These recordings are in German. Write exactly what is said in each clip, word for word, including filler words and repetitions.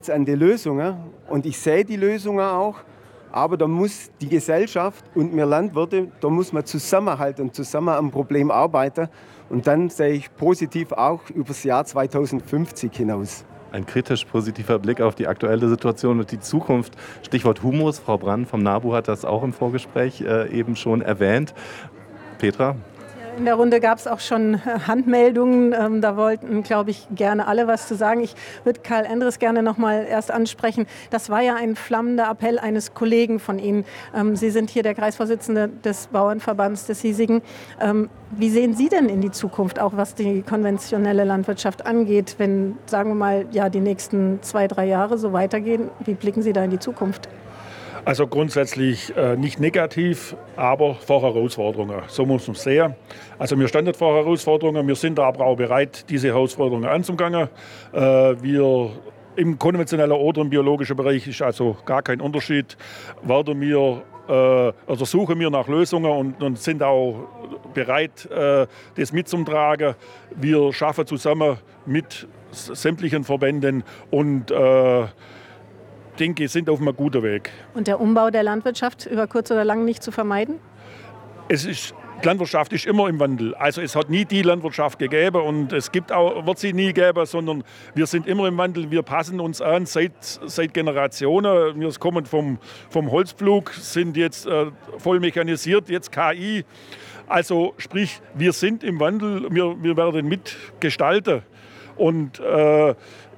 an die Lösungen und ich sehe die Lösungen auch, aber da muss die Gesellschaft und wir Landwirte, da muss man zusammenhalten und zusammen am Problem arbeiten und dann sehe ich positiv auch über das Jahr zweitausendfünfzig hinaus. Ein kritisch positiver Blick auf die aktuelle Situation und die Zukunft. Stichwort Humus. Frau Brann vom NABU hat das auch im Vorgespräch äh, eben schon erwähnt. Petra? In der Runde gab es auch schon Handmeldungen. Ähm, da wollten, glaube ich, gerne alle was zu sagen. Ich würde Karl Endres gerne noch mal erst ansprechen. Das war ja ein flammender Appell eines Kollegen von Ihnen. Ähm, Sie sind hier der Kreisvorsitzende des Bauernverbands des hiesigen. Ähm, wie sehen Sie denn in die Zukunft, auch was die konventionelle Landwirtschaft angeht, wenn, sagen wir mal, ja, die nächsten zwei, drei Jahre so weitergehen? Wie blicken Sie da in die Zukunft? Also grundsätzlich äh, nicht negativ, aber vor Herausforderungen. So muss man es sehen. Also wir standen vor Herausforderungen, wir sind aber auch bereit, diese Herausforderungen anzugehen. Äh, wir im konventionellen oder im biologischen Bereich ist also gar kein Unterschied. Werden wir, äh, also suchen wir nach Lösungen und, und sind auch bereit, äh, das mitzutragen. Wir schaffen zusammen mit sämtlichen Verbänden und äh, Ich denke, sind auf einem guten Weg. Und der Umbau der Landwirtschaft über kurz oder lang nicht zu vermeiden? Es ist, die Landwirtschaft ist immer im Wandel. Also es hat nie die Landwirtschaft gegeben und es gibt auch, wird sie nie geben, sondern wir sind immer im Wandel. Wir passen uns an seit, seit Generationen. Wir kommen vom, vom Holzpflug, sind jetzt äh, voll mechanisiert, jetzt K I. Also sprich, wir sind im Wandel, wir, wir werden mitgestalten. Und äh,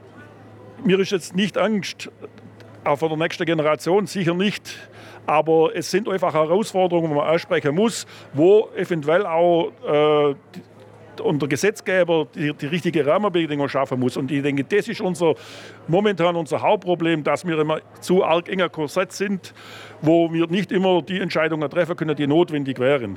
mir ist jetzt nicht Angst, auch von der nächsten Generation sicher nicht. Aber es sind einfach Herausforderungen, die man ansprechen muss, wo eventuell auch äh, der Gesetzgeber die, die richtige Rahmenbedingungen schaffen muss. Und ich denke, das ist unser, momentan unser Hauptproblem, dass wir immer zu arg enger Korsett sind, wo wir nicht immer die Entscheidungen treffen können, die notwendig wären.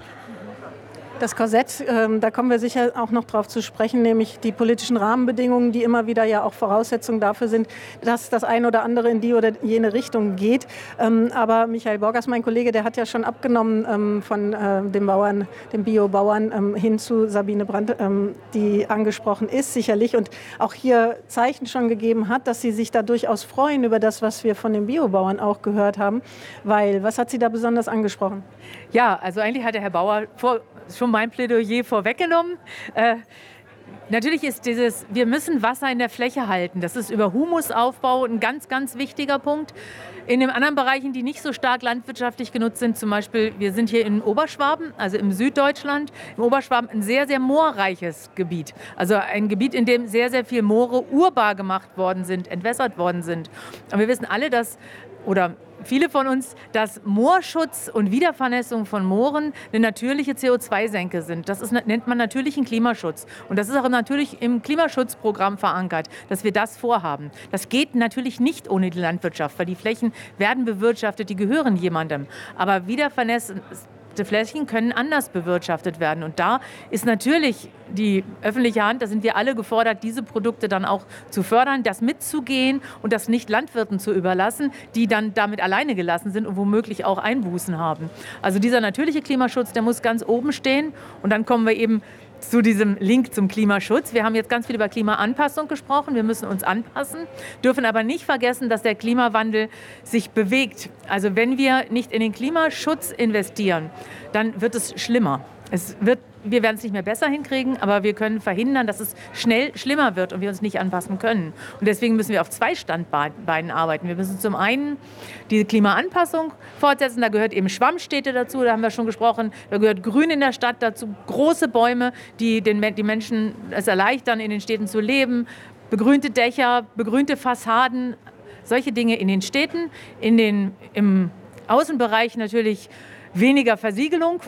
Das Korsett, ähm, da kommen wir sicher auch noch drauf zu sprechen, nämlich die politischen Rahmenbedingungen, die immer wieder ja auch Voraussetzungen dafür sind, dass das eine oder andere in die oder jene Richtung geht. Ähm, aber Michael Borgers, mein Kollege, der hat ja schon abgenommen ähm, von äh, den Bauern, den Biobauern ähm, hin zu Sabine Brandt, ähm, die angesprochen ist sicherlich und auch hier Zeichen schon gegeben hat, dass sie sich da durchaus freuen über das, was wir von den Biobauern auch gehört haben. Weil, was hat sie da besonders angesprochen? Ja, also eigentlich hat der Herr Bauer vor schon mein Plädoyer vorweggenommen. Äh, natürlich ist dieses, wir müssen Wasser in der Fläche halten. Das ist über Humusaufbau ein ganz, ganz wichtiger Punkt. In den anderen Bereichen, die nicht so stark landwirtschaftlich genutzt sind, zum Beispiel, wir sind hier in Oberschwaben, also im Süddeutschland, im Oberschwaben ein sehr, sehr moorreiches Gebiet. Also ein Gebiet, in dem sehr, sehr viel Moore urbar gemacht worden sind, entwässert worden sind. Und wir wissen alle, dass, oder viele von uns, dass Moorschutz und Wiedervernässung von Mooren eine natürliche C O zwei Senke sind. Das ist, nennt man natürlichen Klimaschutz. Und das ist auch natürlich im Klimaschutzprogramm verankert, dass wir das vorhaben. Das geht natürlich nicht ohne die Landwirtschaft, weil die Flächen werden bewirtschaftet, die gehören jemandem. Aber wiedervernässen Flächen können anders bewirtschaftet werden. Und da ist natürlich die öffentliche Hand, da sind wir alle gefordert, diese Produkte dann auch zu fördern, das mitzugehen und das nicht Landwirten zu überlassen, die dann damit alleine gelassen sind und womöglich auch Einbußen haben. Also dieser natürliche Klimaschutz, der muss ganz oben stehen. Und dann kommen wir eben zu diesem Link zum Klimaschutz. Wir haben jetzt ganz viel über Klimaanpassung gesprochen. Wir müssen uns anpassen, dürfen aber nicht vergessen, dass der Klimawandel sich bewegt. Also wenn wir nicht in den Klimaschutz investieren, dann wird es schlimmer. Es wird, wir werden es nicht mehr besser hinkriegen, aber wir können verhindern, dass es schnell schlimmer wird und wir uns nicht anpassen können. Und deswegen müssen wir auf zwei Standbeinen arbeiten. Wir müssen zum einen die Klimaanpassung fortsetzen. Da gehört eben Schwammstädte dazu, da haben wir schon gesprochen. Da gehört Grün in der Stadt dazu, große Bäume, die den die Menschen es erleichtern, in den Städten zu leben. Begrünte Dächer, begrünte Fassaden, solche Dinge in den Städten. In den, im Außenbereich natürlich weniger Versiegelung.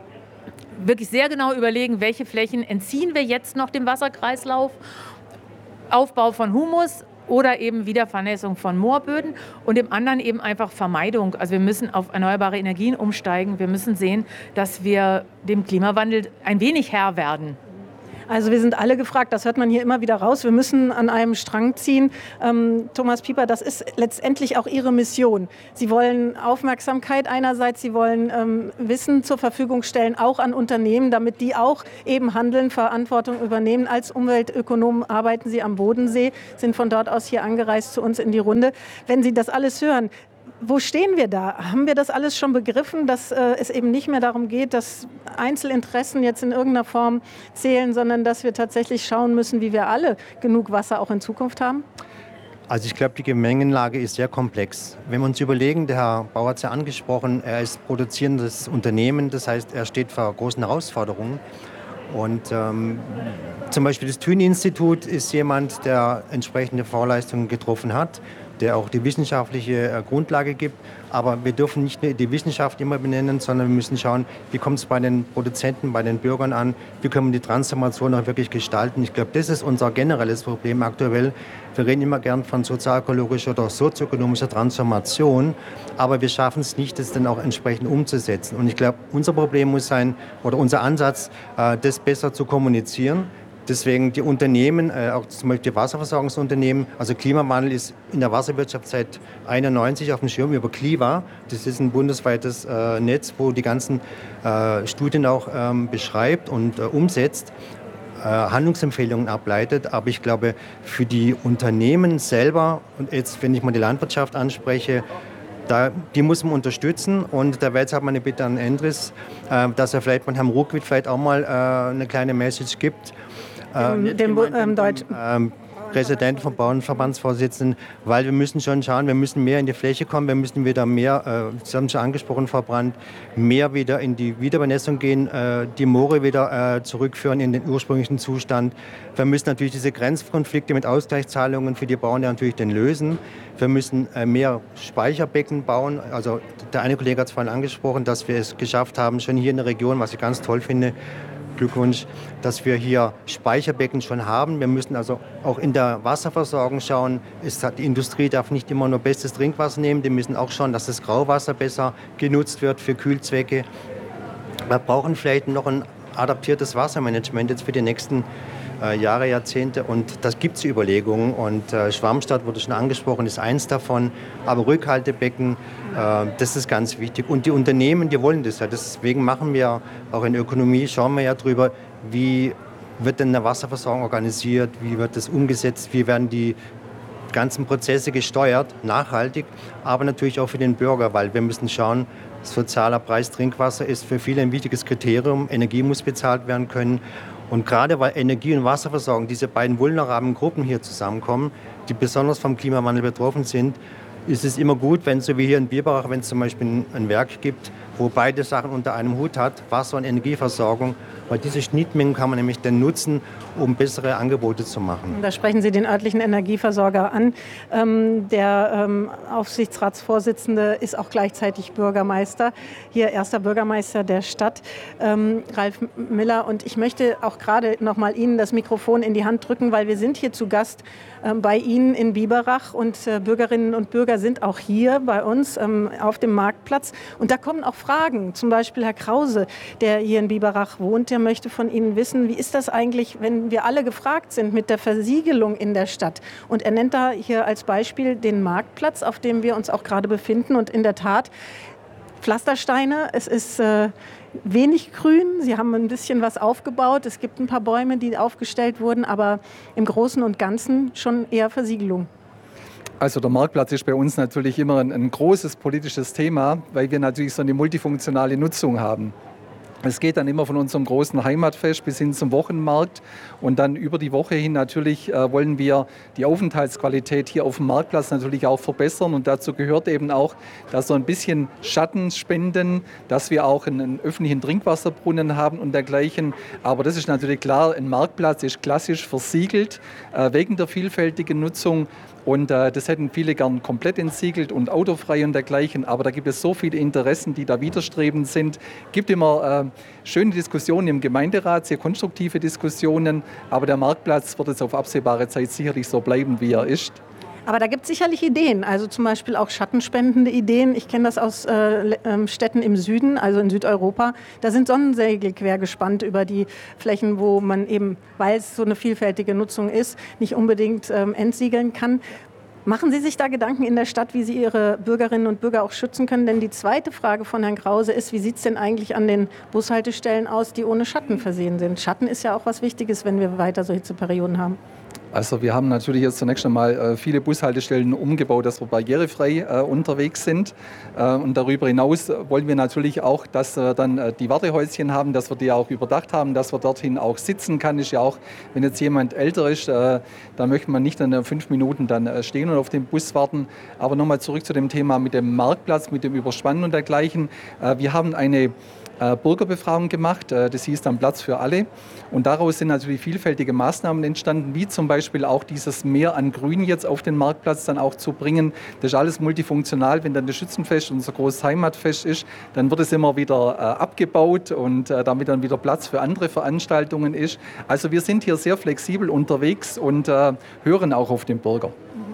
Wirklich sehr genau überlegen, welche Flächen entziehen wir jetzt noch dem Wasserkreislauf, Aufbau von Humus oder eben Wiedervernässung von Moorböden und im anderen eben einfach Vermeidung. Also wir müssen auf erneuerbare Energien umsteigen. Wir müssen sehen, dass wir dem Klimawandel ein wenig Herr werden. Also wir sind alle gefragt, das hört man hier immer wieder raus. Wir müssen an einem Strang ziehen. Ähm, Thomas Pieper, das ist letztendlich auch Ihre Mission. Sie wollen Aufmerksamkeit einerseits, Sie wollen ähm, Wissen zur Verfügung stellen, auch an Unternehmen, damit die auch eben handeln, Verantwortung übernehmen. Als Umweltökonomen arbeiten Sie am Bodensee, sind von dort aus hier angereist zu uns in die Runde. Wenn Sie das alles hören, wo stehen wir da? Haben wir das alles schon begriffen, dass äh, es eben nicht mehr darum geht, dass Einzelinteressen jetzt in irgendeiner Form zählen, sondern dass wir tatsächlich schauen müssen, wie wir alle genug Wasser auch in Zukunft haben? Also ich glaube, die Gemengenlage ist sehr komplex. Wenn wir uns überlegen, der Herr Bauer hat es ja angesprochen, er ist produzierendes Unternehmen, das heißt, er steht vor großen Herausforderungen. Und ähm, zum Beispiel das Thün-Institut ist jemand, der entsprechende Vorleistungen getroffen hat, der auch die wissenschaftliche Grundlage gibt. Aber wir dürfen nicht nur die Wissenschaft immer benennen, sondern wir müssen schauen, wie kommt es bei den Produzenten, bei den Bürgern an, wie können wir die Transformation auch wirklich gestalten. Ich glaube, das ist unser generelles Problem aktuell. Wir reden immer gern von sozialökologischer oder sozioökonomischer Transformation, aber wir schaffen es nicht, das dann auch entsprechend umzusetzen. Und ich glaube, unser Problem muss sein, oder unser Ansatz, das besser zu kommunizieren. Deswegen die Unternehmen, äh, auch zum Beispiel die Wasserversorgungsunternehmen, also Klimawandel ist in der Wasserwirtschaft seit einundneunzig auf dem Schirm über Kliva. Das ist ein bundesweites äh, Netz, wo die ganzen äh, Studien auch ähm, beschreibt und äh, umsetzt, äh, Handlungsempfehlungen ableitet. Aber ich glaube, für die Unternehmen selber, und jetzt, wenn ich mal die Landwirtschaft anspreche, Da, die muss man unterstützen, und da wäre jetzt halt meine Bitte an Endres, äh, dass er vielleicht von Herrn Ruckwied vielleicht auch mal äh, eine kleine Message gibt. Dem, dem, ähm, Deutsch. Ähm, Präsident vom Bauernverbandsvorsitzenden, weil wir müssen schon schauen, wir müssen mehr in die Fläche kommen, wir müssen wieder mehr, äh, Sie haben es schon angesprochen, Frau Brandt, mehr wieder in die Wiederbenessung gehen, äh, die Moore wieder äh, zurückführen in den ursprünglichen Zustand. Wir müssen natürlich diese Grenzkonflikte mit Ausgleichszahlungen für die Bauern ja natürlich dann lösen. Wir müssen äh, mehr Speicherbecken bauen. Also der eine Kollege hat es vorhin angesprochen, dass wir es geschafft haben, schon hier in der Region, was ich ganz toll finde, Glückwunsch, dass wir hier Speicherbecken schon haben. Wir müssen also auch in der Wasserversorgung schauen. Es hat, die Industrie darf nicht immer nur bestes Trinkwasser nehmen. Die müssen auch schauen, dass das Grauwasser besser genutzt wird für Kühlzwecke. Wir brauchen vielleicht noch ein adaptiertes Wassermanagement jetzt für die nächsten äh, Jahre, Jahrzehnte. Und das gibt es Überlegungen. Und äh, Schwammstadt wurde schon angesprochen, ist eins davon. Aber Rückhaltebecken, äh, das ist ganz wichtig. Und die Unternehmen, die wollen das ja. Deswegen machen wir auch in Ökonomie, schauen wir ja drüber, wie wird denn eine Wasserversorgung organisiert, wie wird das umgesetzt, wie werden die ganzen Prozesse gesteuert, nachhaltig, aber natürlich auch für den Bürger, weil wir müssen schauen, sozialer Preis Trinkwasser ist für viele ein wichtiges Kriterium, Energie muss bezahlt werden können. Und gerade weil Energie- und Wasserversorgung, diese beiden vulnerablen Gruppen hier zusammenkommen, die besonders vom Klimawandel betroffen sind, ist es immer gut, wenn so wie hier in Biberach, wenn es zum Beispiel ein Werk gibt, wo beide Sachen unter einem Hut hat, Wasser- und Energieversorgung, weil diese Schnittmengen kann man nämlich dann nutzen, um bessere Angebote zu machen. Da sprechen Sie den örtlichen Energieversorger an. Ähm, der ähm, Aufsichtsratsvorsitzende ist auch gleichzeitig Bürgermeister, hier erster Bürgermeister der Stadt, ähm, Ralf Miller. Und ich möchte auch gerade noch mal Ihnen das Mikrofon in die Hand drücken, weil wir sind hier zu Gast ähm, bei Ihnen in Biberach, und äh, Bürgerinnen und Bürger sind auch hier bei uns ähm, auf dem Marktplatz. Und da kommen auch Fragen, zum Beispiel Herr Krause, der hier in Biberach wohnt, der möchte von Ihnen wissen, wie ist das eigentlich, wenn wir alle gefragt sind mit der Versiegelung in der Stadt? Und er nennt da hier als Beispiel den Marktplatz, auf dem wir uns auch gerade befinden. Und in der Tat, Pflastersteine, es ist äh, wenig grün, Sie haben ein bisschen was aufgebaut, es gibt ein paar Bäume, die aufgestellt wurden, aber im Großen und Ganzen schon eher Versiegelung. Also der Marktplatz ist bei uns natürlich immer ein, ein großes politisches Thema, weil wir natürlich so eine multifunktionale Nutzung haben. Es geht dann immer von unserem großen Heimatfest bis hin zum Wochenmarkt, und dann über die Woche hin natürlich äh, wollen wir die Aufenthaltsqualität hier auf dem Marktplatz natürlich auch verbessern, und dazu gehört eben auch, dass wir ein bisschen Schatten spenden, dass wir auch einen, einen öffentlichen Trinkwasserbrunnen haben und dergleichen. Aber das ist natürlich klar, ein Marktplatz ist klassisch versiegelt äh, wegen der vielfältigen Nutzung. Und äh, das hätten viele gern komplett entsiegelt und autofrei und dergleichen. Aber da gibt es so viele Interessen, die da widerstrebend sind. Es gibt immer äh, schöne Diskussionen im Gemeinderat, sehr konstruktive Diskussionen. Aber der Marktplatz wird jetzt auf absehbare Zeit sicherlich so bleiben, wie er ist. Aber da gibt es sicherlich Ideen, also zum Beispiel auch schattenspendende Ideen. Ich kenne das aus äh, Städten im Süden, also in Südeuropa. Da sind Sonnensegel quergespannt über die Flächen, wo man eben, weil es so eine vielfältige Nutzung ist, nicht unbedingt ähm, entsiegeln kann. Machen Sie sich da Gedanken in der Stadt, wie Sie Ihre Bürgerinnen und Bürger auch schützen können? Denn die zweite Frage von Herrn Krause ist, wie sieht es denn eigentlich an den Bushaltestellen aus, die ohne Schatten versehen sind? Schatten ist ja auch was Wichtiges, wenn wir weiter so Hitzeperioden haben. Also wir haben natürlich jetzt zunächst einmal äh, viele Bushaltestellen umgebaut, dass wir barrierefrei äh, unterwegs sind. Äh, und darüber hinaus wollen wir natürlich auch, dass wir dann äh, die Wartehäuschen haben, dass wir die auch überdacht haben, dass wir dorthin auch sitzen kann. Ist ja auch, wenn jetzt jemand älter ist, äh, da möchte man nicht dann fünf Minuten dann äh, stehen und auf den Bus warten. Aber nochmal zurück zu dem Thema mit dem Marktplatz, mit dem Überspannen und dergleichen. Äh, wir haben eine Äh, Bürgerbefragung gemacht, äh, das hieß dann Platz für alle. Und daraus sind natürlich vielfältige Maßnahmen entstanden, wie zum Beispiel auch dieses Mehr an Grün jetzt auf den Marktplatz dann auch zu bringen. Das ist alles multifunktional. Wenn dann das Schützenfest, unser großes Heimatfest ist, dann wird es immer wieder äh, abgebaut und äh, damit dann wieder Platz für andere Veranstaltungen ist. Also wir sind hier sehr flexibel unterwegs und äh, hören auch auf den Bürger.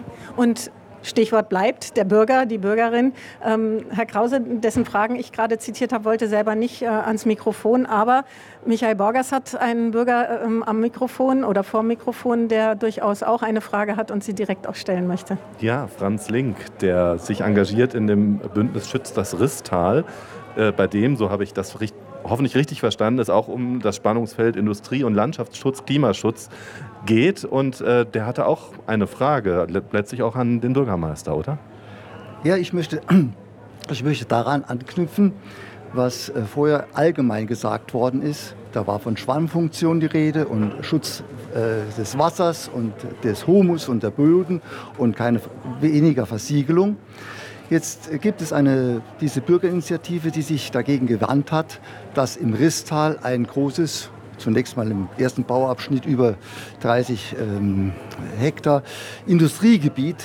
Und Stichwort bleibt der Bürger, die Bürgerin. Ähm, Herr Krause, dessen Fragen ich gerade zitiert habe, wollte selber nicht äh, ans Mikrofon, aber Michael Borgers hat einen Bürger ähm, am Mikrofon oder vor dem Mikrofon, der durchaus auch eine Frage hat und sie direkt auch stellen möchte. Ja, Franz Link, der sich engagiert in dem Bündnis Schützt das Risstal. Äh, bei dem, so habe ich das richtig, hoffentlich richtig verstanden, es auch um das Spannungsfeld Industrie- und Landschaftsschutz, Klimaschutz geht. Und äh, der hatte auch eine Frage, letztlich auch an den Bürgermeister, oder? Ja, ich möchte, ich möchte daran anknüpfen, was äh, vorher allgemein gesagt worden ist. Da war von Schwammfunktion die Rede und Schutz äh, des Wassers und des Humus und der Böden und keine weniger Versiegelung. Jetzt gibt es eine, diese Bürgerinitiative, die sich dagegen gewandt hat, dass im Risstal ein großes, zunächst mal im ersten Bauabschnitt über dreißig ähm, Hektar Industriegebiet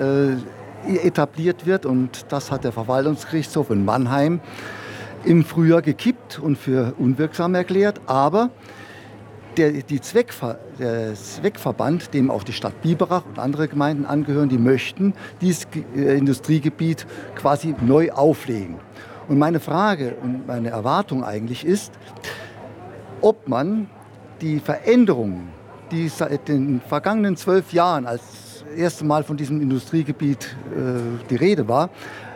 äh, etabliert wird. Und das hat der Verwaltungsgerichtshof in Mannheim im Frühjahr gekippt und für unwirksam erklärt. Aber Der, die Zweckver, der Zweckverband, dem auch die Stadt Biberach und andere Gemeinden angehören, die möchten dieses äh, Industriegebiet quasi neu auflegen. Und meine Frage und meine Erwartung eigentlich ist, ob man die Veränderungen, die seit den vergangenen zwölf Jahren als das erste Mal von diesem Industriegebiet äh, die Rede war,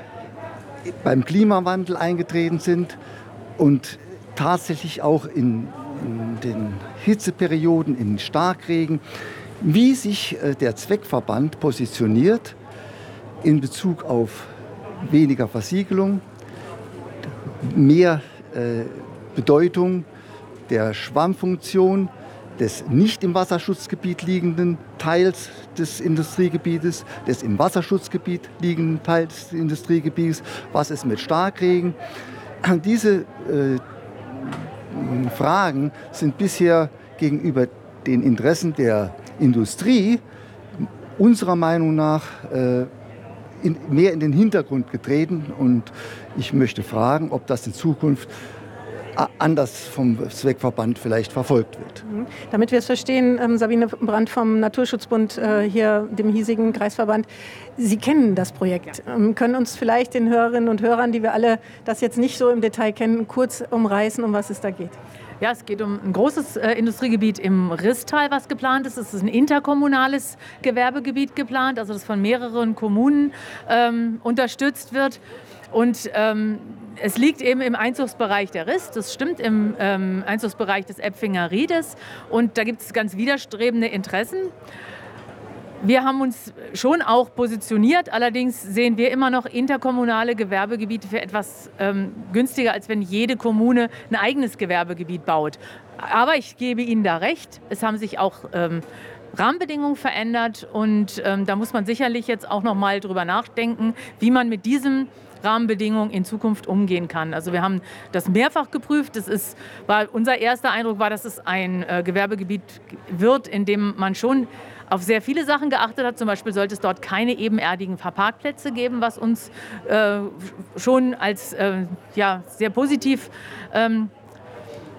beim Klimawandel eingetreten sind und tatsächlich auch in in den Hitzeperioden, in Starkregen, wie sich der Zweckverband positioniert in Bezug auf weniger Versiegelung, mehr äh, Bedeutung der Schwammfunktion des nicht im Wasserschutzgebiet liegenden Teils des Industriegebietes, des im Wasserschutzgebiet liegenden Teils des Industriegebietes, was ist mit Starkregen. Diese äh, Fragen sind bisher gegenüber den Interessen der Industrie unserer Meinung nach äh, in, mehr in den Hintergrund getreten. Und ich möchte fragen, ob das in Zukunft anders vom Zweckverband vielleicht verfolgt wird. Damit wir es verstehen, ähm, Sabine Brandt vom Naturschutzbund, äh, hier dem hiesigen Kreisverband, Sie kennen das Projekt, ähm, können uns vielleicht den Hörerinnen und Hörern, die wir alle das jetzt nicht so im Detail kennen, kurz umreißen, um was es da geht. Ja, es geht um ein großes äh, Industriegebiet im Risstal, was geplant ist. Es ist ein interkommunales Gewerbegebiet geplant, also das von mehreren Kommunen ähm, unterstützt wird. Und ähm, es liegt eben im Einzugsbereich der Riss, das stimmt, im ähm, Einzugsbereich des Äpfinger Riedes. Und da gibt es ganz widerstrebende Interessen. Wir haben uns schon auch positioniert, allerdings sehen wir immer noch interkommunale Gewerbegebiete für etwas ähm, günstiger, als wenn jede Kommune ein eigenes Gewerbegebiet baut. Aber ich gebe Ihnen da recht, es haben sich auch ähm, Rahmenbedingungen verändert und ähm, da muss man sicherlich jetzt auch noch mal drüber nachdenken, wie man mit diesem Rahmenbedingungen in Zukunft umgehen kann. Also wir haben das mehrfach geprüft. Das ist, war, unser erster Eindruck war, dass es ein äh, Gewerbegebiet wird, in dem man schon auf sehr viele Sachen geachtet hat. Zum Beispiel sollte es dort keine ebenerdigen Parkplätze geben, was uns äh, schon als äh, ja, sehr positiv ähm,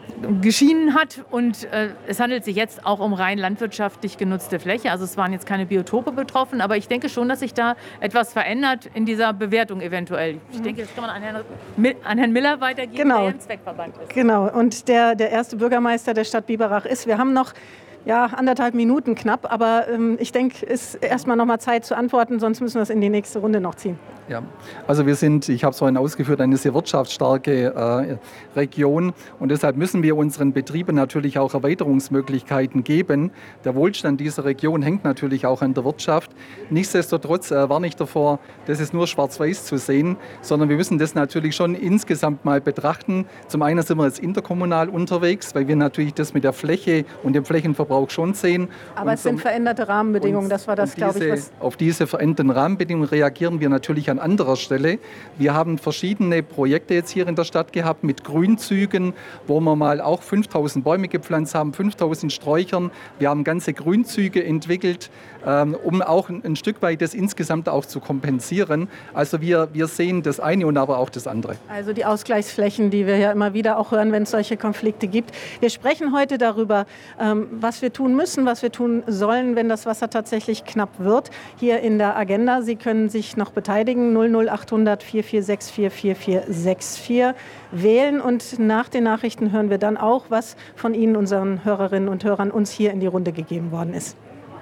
geschienen hat. Und äh, es handelt sich jetzt auch um rein landwirtschaftlich genutzte Fläche. Also es waren jetzt keine Biotope betroffen, aber ich denke schon, dass sich da etwas verändert in dieser Bewertung eventuell. Ich denke, das kann man an Herrn, an Herrn Miller weitergeben, genau. der im Zweckverband ist. Genau, und der, der erste Bürgermeister der Stadt Biberach ist. Wir haben noch ja, anderthalb Minuten knapp, aber ähm, ich denke, es ist erstmal noch mal Zeit zu antworten, sonst müssen wir es in die nächste Runde noch ziehen. Ja, also wir sind, ich habe es vorhin ausgeführt, eine sehr wirtschaftsstarke äh, Region und deshalb müssen wir unseren Betrieben natürlich auch Erweiterungsmöglichkeiten geben. Der Wohlstand dieser Region hängt natürlich auch an der Wirtschaft. Nichtsdestotrotz äh, warne ich davor, das ist nur schwarz-weiß zu sehen, sondern wir müssen das natürlich schon insgesamt mal betrachten. Zum einen sind wir jetzt interkommunal unterwegs, weil wir natürlich das mit der Fläche und dem Flächenverbrauch schon sehen. Aber und es sind veränderte Rahmenbedingungen, das war das, glaube ich. Was auf diese veränderten Rahmenbedingungen reagieren wir natürlich an anderer Stelle. Wir haben verschiedene Projekte jetzt hier in der Stadt gehabt mit Grünzügen, wo wir mal auch fünftausend Bäume gepflanzt haben, fünftausend Sträuchern. Wir haben ganze Grünzüge entwickelt, ähm, um auch ein, ein Stück weit das insgesamt auch zu kompensieren. Also wir, wir sehen das eine und aber auch das andere. Also die Ausgleichsflächen, die wir ja immer wieder auch hören, wenn es solche Konflikte gibt. Wir sprechen heute darüber, ähm, was wir tun müssen, was wir tun sollen, wenn das Wasser tatsächlich knapp wird. Hier in der Agenda. Sie können sich noch beteiligen. null null acht hundert vier vier sechs vier vier vier sechs vier wählen und nach den Nachrichten hören wir dann auch, was von Ihnen, unseren Hörerinnen und Hörern, uns hier in die Runde gegeben worden ist.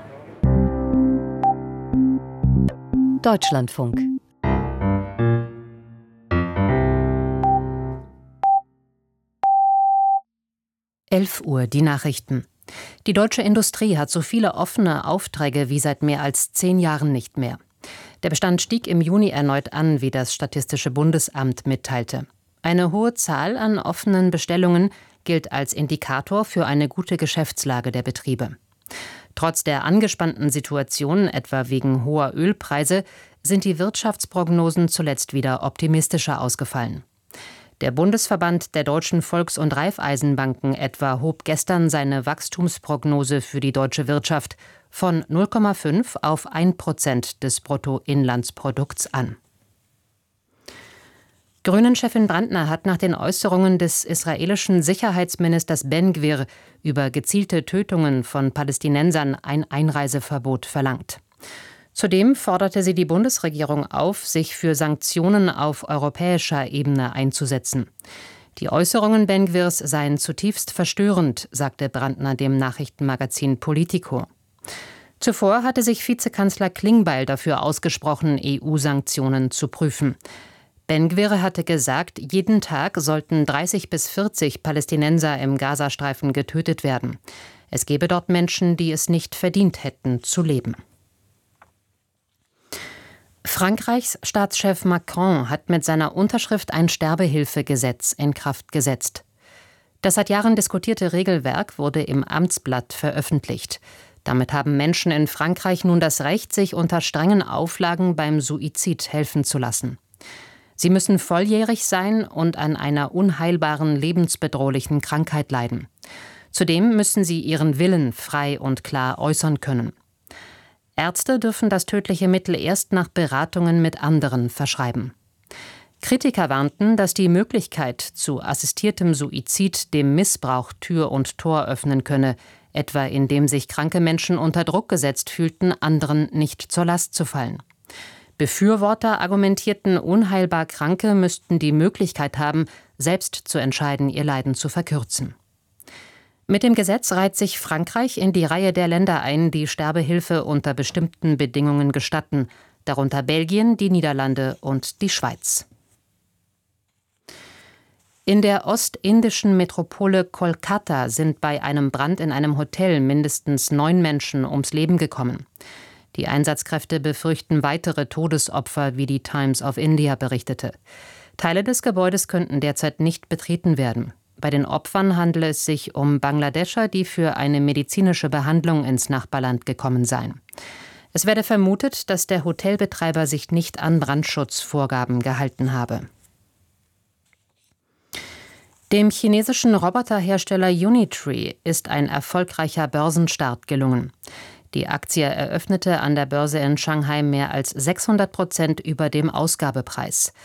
Deutschlandfunk. elf Uhr, die Nachrichten. Die deutsche Industrie hat so viele offene Aufträge wie seit mehr als zehn Jahren nicht mehr. Der Bestand stieg im Juni erneut an, wie das Statistische Bundesamt mitteilte. Eine hohe Zahl an offenen Bestellungen gilt als Indikator für eine gute Geschäftslage der Betriebe. Trotz der angespannten Situation, etwa wegen hoher Ölpreise, sind die Wirtschaftsprognosen zuletzt wieder optimistischer ausgefallen. Der Bundesverband der deutschen Volks- und Raiffeisenbanken etwa hob gestern seine Wachstumsprognose für die deutsche Wirtschaft von null Komma fünf auf ein Prozent des Bruttoinlandsprodukts an. Grünen-Chefin Brandner hat nach den Äußerungen des israelischen Sicherheitsministers Ben-Gvir über gezielte Tötungen von Palästinensern ein Einreiseverbot verlangt. Zudem forderte sie die Bundesregierung auf, sich für Sanktionen auf europäischer Ebene einzusetzen. Die Äußerungen Ben-Gvirs seien zutiefst verstörend, sagte Brandner dem Nachrichtenmagazin Politico. Zuvor hatte sich Vizekanzler Klingbeil dafür ausgesprochen, E U-Sanktionen zu prüfen. Ben-Gvir hatte gesagt, jeden Tag sollten dreißig bis vierzig Palästinenser im Gazastreifen getötet werden. Es gebe dort Menschen, die es nicht verdient hätten, zu leben. Frankreichs Staatschef Macron hat mit seiner Unterschrift ein Sterbehilfegesetz in Kraft gesetzt. Das seit Jahren diskutierte Regelwerk wurde im Amtsblatt veröffentlicht. Damit haben Menschen in Frankreich nun das Recht, sich unter strengen Auflagen beim Suizid helfen zu lassen. Sie müssen volljährig sein und an einer unheilbaren, lebensbedrohlichen Krankheit leiden. Zudem müssen sie ihren Willen frei und klar äußern können. Ärzte dürfen das tödliche Mittel erst nach Beratungen mit anderen verschreiben. Kritiker warnten, dass die Möglichkeit zu assistiertem Suizid dem Missbrauch Tür und Tor öffnen könne, etwa indem sich kranke Menschen unter Druck gesetzt fühlten, anderen nicht zur Last zu fallen. Befürworter argumentierten, unheilbar Kranke müssten die Möglichkeit haben, selbst zu entscheiden, ihr Leiden zu verkürzen. Mit dem Gesetz reiht sich Frankreich in die Reihe der Länder ein, die Sterbehilfe unter bestimmten Bedingungen gestatten, darunter Belgien, die Niederlande und die Schweiz. In der ostindischen Metropole Kolkata sind bei einem Brand in einem Hotel mindestens neun Menschen ums Leben gekommen. Die Einsatzkräfte befürchten weitere Todesopfer, wie die Times of India berichtete. Teile des Gebäudes könnten derzeit nicht betreten werden. Bei den Opfern handele es sich um Bangladescher, die für eine medizinische Behandlung ins Nachbarland gekommen seien. Es werde vermutet, dass der Hotelbetreiber sich nicht an Brandschutzvorgaben gehalten habe. Dem chinesischen Roboterhersteller Unitree ist ein erfolgreicher Börsenstart gelungen. Die Aktie eröffnete an der Börse in Shanghai mehr als sechshundert Prozent über dem Ausgabepreis.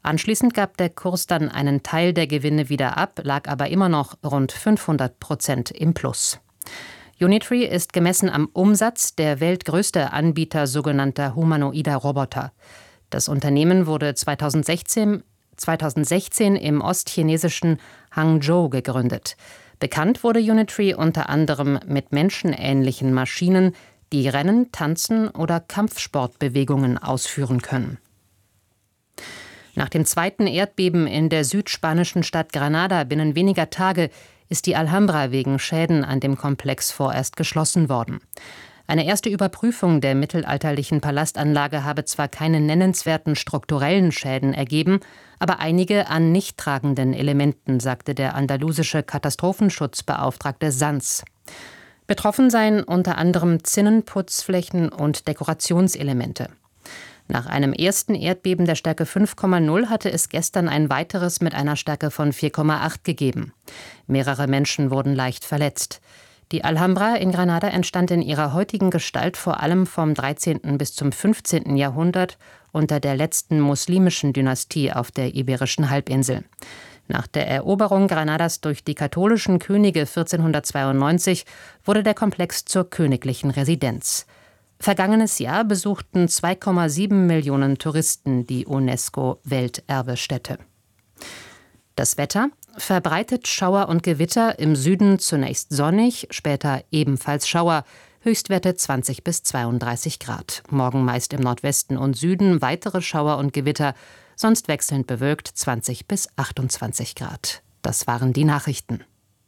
Anschließend gab der Kurs dann einen Teil der Gewinne wieder ab, lag aber immer noch rund fünfhundert Prozent im Plus. Unitree ist gemessen am Umsatz der weltgrößte Anbieter sogenannter humanoider Roboter. Das Unternehmen wurde zweitausendsechzehn, zweitausendsechzehn im ostchinesischen Hangzhou gegründet. Bekannt wurde Unitree unter anderem mit menschenähnlichen Maschinen, die Rennen, Tanzen oder Kampfsportbewegungen ausführen können. Nach dem zweiten Erdbeben in der südspanischen Stadt Granada binnen weniger Tage ist die Alhambra wegen Schäden an dem Komplex vorerst geschlossen worden. Eine erste Überprüfung der mittelalterlichen Palastanlage habe zwar keine nennenswerten strukturellen Schäden ergeben, aber einige an nicht tragenden Elementen, sagte der andalusische Katastrophenschutzbeauftragte Sanz. Betroffen seien unter anderem Zinnen, Putzflächen und Dekorationselemente. Nach einem ersten Erdbeben der Stärke fünf Komma null hatte es gestern ein weiteres mit einer Stärke von vier Komma acht gegeben. Mehrere Menschen wurden leicht verletzt. Die Alhambra in Granada entstand in ihrer heutigen Gestalt vor allem vom dreizehnten bis zum fünfzehnten Jahrhundert unter der letzten muslimischen Dynastie auf der Iberischen Halbinsel. Nach der Eroberung Granadas durch die katholischen Könige vierzehnhundertzweiundneunzig wurde der Komplex zur königlichen Residenz. Vergangenes Jahr besuchten zwei Komma sieben Millionen Touristen die UNESCO-Welterbestätte. Das Wetter: verbreitet Schauer und Gewitter, im Süden zunächst sonnig, später ebenfalls Schauer, Höchstwerte zwanzig bis zweiunddreißig Grad. Morgen meist im Nordwesten und Süden weitere Schauer und Gewitter, sonst wechselnd bewölkt zwanzig bis achtundzwanzig Grad. Das waren die Nachrichten.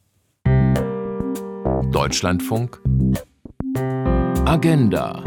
Deutschlandfunk Agenda,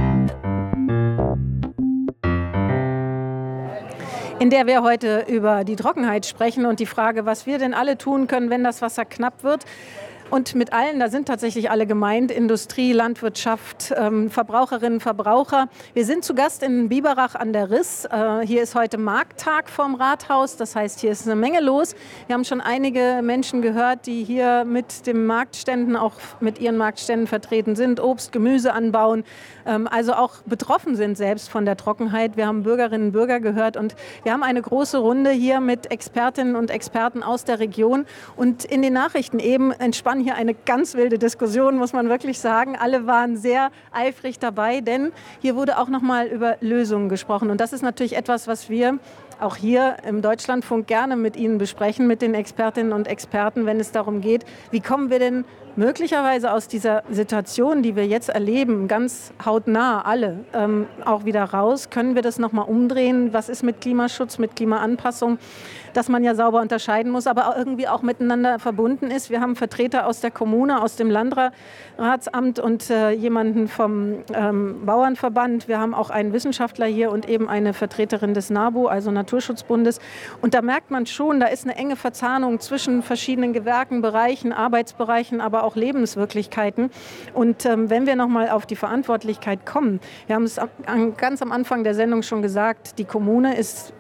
in der wir heute über die Trockenheit sprechen und die Frage, was wir denn alle tun können, wenn das Wasser knapp wird. Und mit allen, da sind tatsächlich alle gemeint, Industrie, Landwirtschaft, ähm, Verbraucherinnen, Verbraucher. Wir sind zu Gast in Biberach an der Riss. Äh, hier ist heute Markttag vorm Rathaus, das heißt, hier ist eine Menge los. Wir haben schon einige Menschen gehört, die hier mit den Marktständen, auch mit ihren Marktständen vertreten sind, Obst, Gemüse anbauen, ähm, also auch betroffen sind selbst von der Trockenheit. Wir haben Bürgerinnen und Bürger gehört und wir haben eine große Runde hier mit Expertinnen und Experten aus der Region. Und in den Nachrichten eben entspannen hier eine ganz wilde Diskussion, muss man wirklich sagen. Alle waren sehr eifrig dabei, denn hier wurde auch noch mal über Lösungen gesprochen. Und das ist natürlich etwas, was wir auch hier im Deutschlandfunk gerne mit Ihnen besprechen, mit den Expertinnen und Experten, wenn es darum geht, wie kommen wir denn möglicherweise aus dieser Situation, die wir jetzt erleben, ganz hautnah alle, ähm, auch wieder raus? Können wir das nochmal umdrehen? Was ist mit Klimaschutz, mit Klimaanpassung? Dass man ja sauber unterscheiden muss, aber auch irgendwie auch miteinander verbunden ist. Wir haben Vertreter aus der Kommune, aus dem Landratsamt und äh, jemanden vom ähm, Bauernverband. Wir haben auch einen Wissenschaftler hier und eben eine Vertreterin des NABU, also Naturschutzbundes. Und da merkt man schon, da ist eine enge Verzahnung zwischen verschiedenen Gewerken, Bereichen, Arbeitsbereichen, aber auch Lebenswirklichkeiten. Und ähm, wenn wir noch mal auf die Verantwortlichkeit kommen, wir haben es am, ganz am Anfang der Sendung schon gesagt, die Kommune ist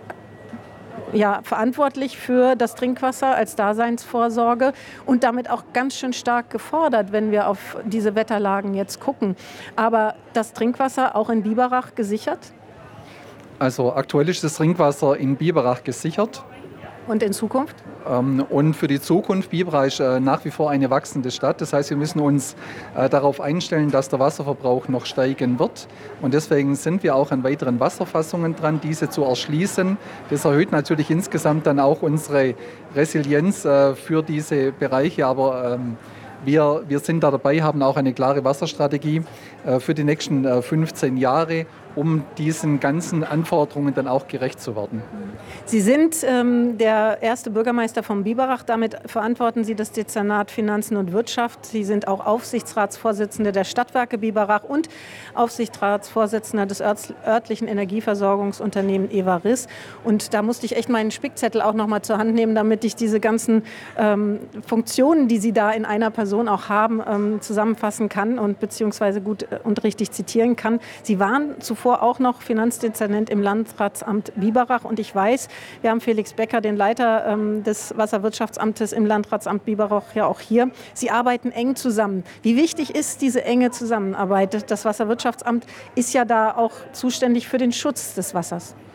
ja, verantwortlich für das Trinkwasser als Daseinsvorsorge und damit auch ganz schön stark gefordert, wenn wir auf diese Wetterlagen jetzt gucken. Aber das Trinkwasser auch in Biberach gesichert? Also aktuell ist das Trinkwasser in Biberach gesichert. Und in Zukunft? Und für die Zukunft, Biberach ist nach wie vor eine wachsende Stadt. Das heißt, wir müssen uns darauf einstellen, dass der Wasserverbrauch noch steigen wird. Und deswegen sind wir auch an weiteren Wasserfassungen dran, diese zu erschließen. Das erhöht natürlich insgesamt dann auch unsere Resilienz für diese Bereiche. Aber wir, wir sind da dabei, haben auch eine klare Wasserstrategie für die nächsten fünfzehn Jahre, um diesen ganzen Anforderungen dann auch gerecht zu werden. Sie sind ähm, der erste Bürgermeister von Biberach. Damit verantworten Sie das Dezernat Finanzen und Wirtschaft. Sie sind auch Aufsichtsratsvorsitzende der Stadtwerke Biberach und Aufsichtsratsvorsitzender des örtlichen Energieversorgungsunternehmens Evaris. Und da musste ich echt meinen Spickzettel auch noch mal zur Hand nehmen, damit ich diese ganzen ähm, Funktionen, die Sie da in einer Person auch haben, ähm, zusammenfassen kann und beziehungsweise gut und richtig zitieren kann. Sie waren zuvor auch noch Finanzdezernent im Landratsamt Biberach und ich weiß, wir haben Felix Becker, den Leiter ähm, des Wasserwirtschaftsamtes im Landratsamt Biberach, ja auch hier. Sie arbeiten eng zusammen. Wie wichtig ist diese enge Zusammenarbeit? Das Wasserwirtschaftsamt ist ja da auch zuständig für den Schutz des Wassers.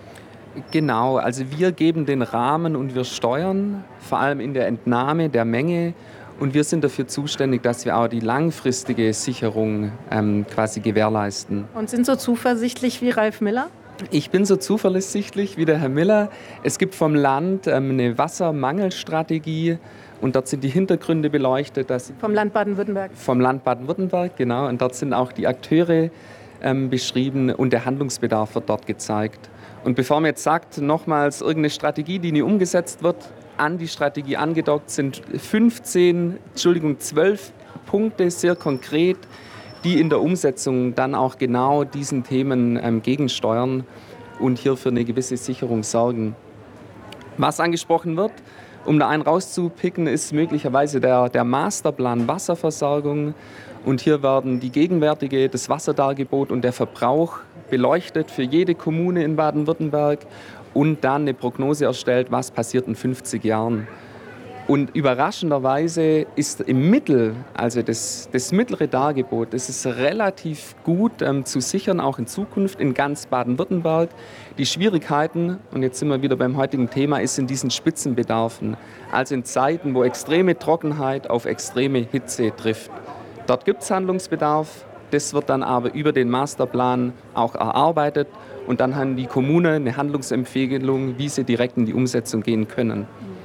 Genau, also wir geben den Rahmen und wir steuern, vor allem in der Entnahme der Menge. Und wir sind dafür zuständig, dass wir auch die langfristige Sicherung ähm, quasi gewährleisten. Und sind so zuversichtlich wie Ralf Miller? Ich bin so zuversichtlich wie der Herr Miller. Es gibt vom Land ähm, eine Wassermangelstrategie und dort sind die Hintergründe beleuchtet. Dass vom Land Baden-Württemberg? Vom Land Baden-Württemberg, genau. Und dort sind auch die Akteure ähm, beschrieben und der Handlungsbedarf wird dort gezeigt. Und bevor man jetzt sagt, nochmals irgendeine Strategie, die nie umgesetzt wird, an die Strategie angedockt sind fünfzehn, Entschuldigung, zwölf Punkte, sehr konkret, die in der Umsetzung dann auch genau diesen Themen ähm, gegensteuern und hier für eine gewisse Sicherung sorgen. Was angesprochen wird, um da einen rauszupicken, ist möglicherweise der, der Masterplan Wasserversorgung. Und hier werden die gegenwärtige, das Wasserdargebot und der Verbrauch beleuchtet für jede Kommune in Baden-Württemberg und dann eine Prognose erstellt, was passiert in fünfzig Jahren. Und überraschenderweise ist im Mittel, also das, das mittlere Dargebot, das ist relativ gut ähm, zu sichern, auch in Zukunft in ganz Baden-Württemberg. Die Schwierigkeiten, und jetzt sind wir wieder beim heutigen Thema, ist in diesen Spitzenbedarfen, also in Zeiten, wo extreme Trockenheit auf extreme Hitze trifft. Dort gibt es Handlungsbedarf, das wird dann aber über den Masterplan auch erarbeitet und dann haben die Kommunen eine Handlungsempfehlung, wie sie direkt in die Umsetzung gehen können.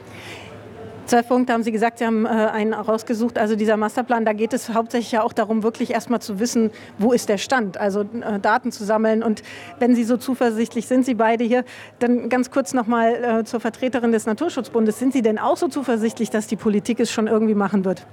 Zwölf Punkte haben Sie gesagt, Sie haben äh, einen rausgesucht. Also dieser Masterplan, da geht es hauptsächlich ja auch darum, wirklich erstmal zu wissen, wo ist der Stand, also äh, Daten zu sammeln. Und wenn Sie so zuversichtlich sind, Sie beide hier, dann ganz kurz nochmal äh, zur Vertreterin des Naturschutzbundes. Sind Sie denn auch so zuversichtlich, dass die Politik es schon irgendwie machen wird?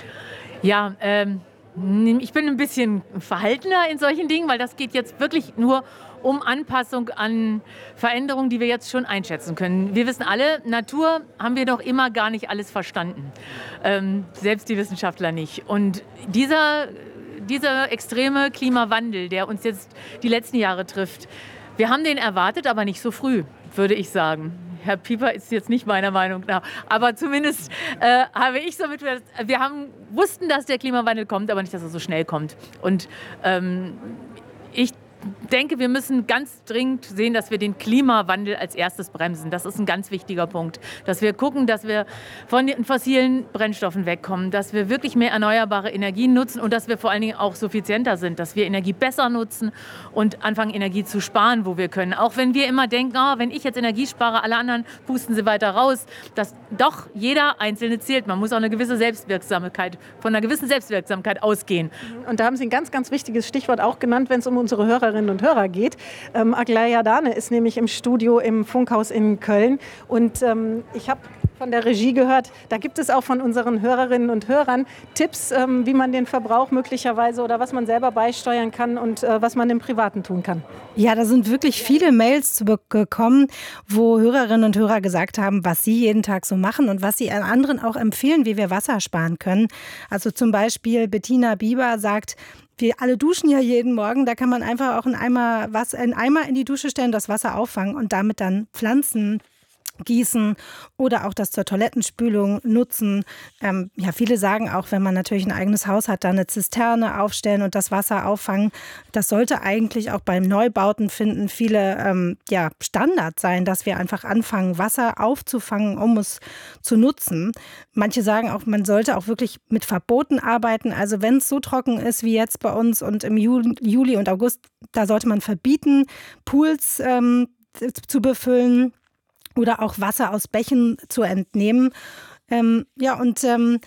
Ja, ähm, ich bin ein bisschen verhaltener in solchen Dingen, weil das geht jetzt wirklich nur um Anpassung an Veränderungen, die wir jetzt schon einschätzen können. Wir wissen alle, Natur haben wir doch immer gar nicht alles verstanden. Ähm, selbst die Wissenschaftler nicht. Und dieser, dieser extreme Klimawandel, der uns jetzt die letzten Jahre trifft, wir haben den erwartet, aber nicht so früh, würde ich sagen. Herr Pieper ist jetzt nicht meiner Meinung nach, aber zumindest äh, habe ich so mit, wir haben, wussten, dass der Klimawandel kommt, aber nicht, dass er so schnell kommt. Und ähm, ich denke, wir müssen ganz dringend sehen, dass wir den Klimawandel als erstes bremsen. Das ist ein ganz wichtiger Punkt. Dass wir gucken, dass wir von den fossilen Brennstoffen wegkommen, dass wir wirklich mehr erneuerbare Energien nutzen und dass wir vor allen Dingen auch suffizienter sind, dass wir Energie besser nutzen und anfangen, Energie zu sparen, wo wir können. Auch wenn wir immer denken, oh, wenn ich jetzt Energie spare, alle anderen pusten sie weiter raus, dass doch jeder Einzelne zählt. Man muss auch eine gewisse Selbstwirksamkeit, von einer gewissen Selbstwirksamkeit ausgehen. Und da haben Sie ein ganz, ganz wichtiges Stichwort auch genannt, wenn es um unsere Hörerinnen und Hörer geht. Ähm, Aglaya Dane ist nämlich im Studio im Funkhaus in Köln und ähm, ich habe von der Regie gehört, da gibt es auch von unseren Hörerinnen und Hörern Tipps, ähm, wie man den Verbrauch möglicherweise oder was man selber beisteuern kann und äh, was man im Privaten tun kann. Ja, da sind wirklich viele Mails zu gekommen, wo Hörerinnen und Hörer gesagt haben, was sie jeden Tag so machen und was sie an anderen auch empfehlen, wie wir Wasser sparen können. Also zum Beispiel Bettina Bieber sagt, wir alle duschen ja jeden Morgen, da kann man einfach auch einen Eimer, Wasser, einen Eimer in die Dusche stellen, das Wasser auffangen und damit dann Pflanzen gießen oder auch das zur Toilettenspülung nutzen. Ähm, ja, viele sagen auch, wenn man natürlich ein eigenes Haus hat, da eine Zisterne aufstellen und das Wasser auffangen. Das sollte eigentlich auch beim Neubauten finden viele ähm, ja, Standard sein, dass wir einfach anfangen, Wasser aufzufangen, um es zu nutzen. Manche sagen auch, man sollte auch wirklich mit Verboten arbeiten. Also wenn es so trocken ist wie jetzt bei uns und im Juli, Juli und August, da sollte man verbieten, Pools ähm, zu befüllen oder auch Wasser aus Bächen zu entnehmen. Ähm, ja, und ähm,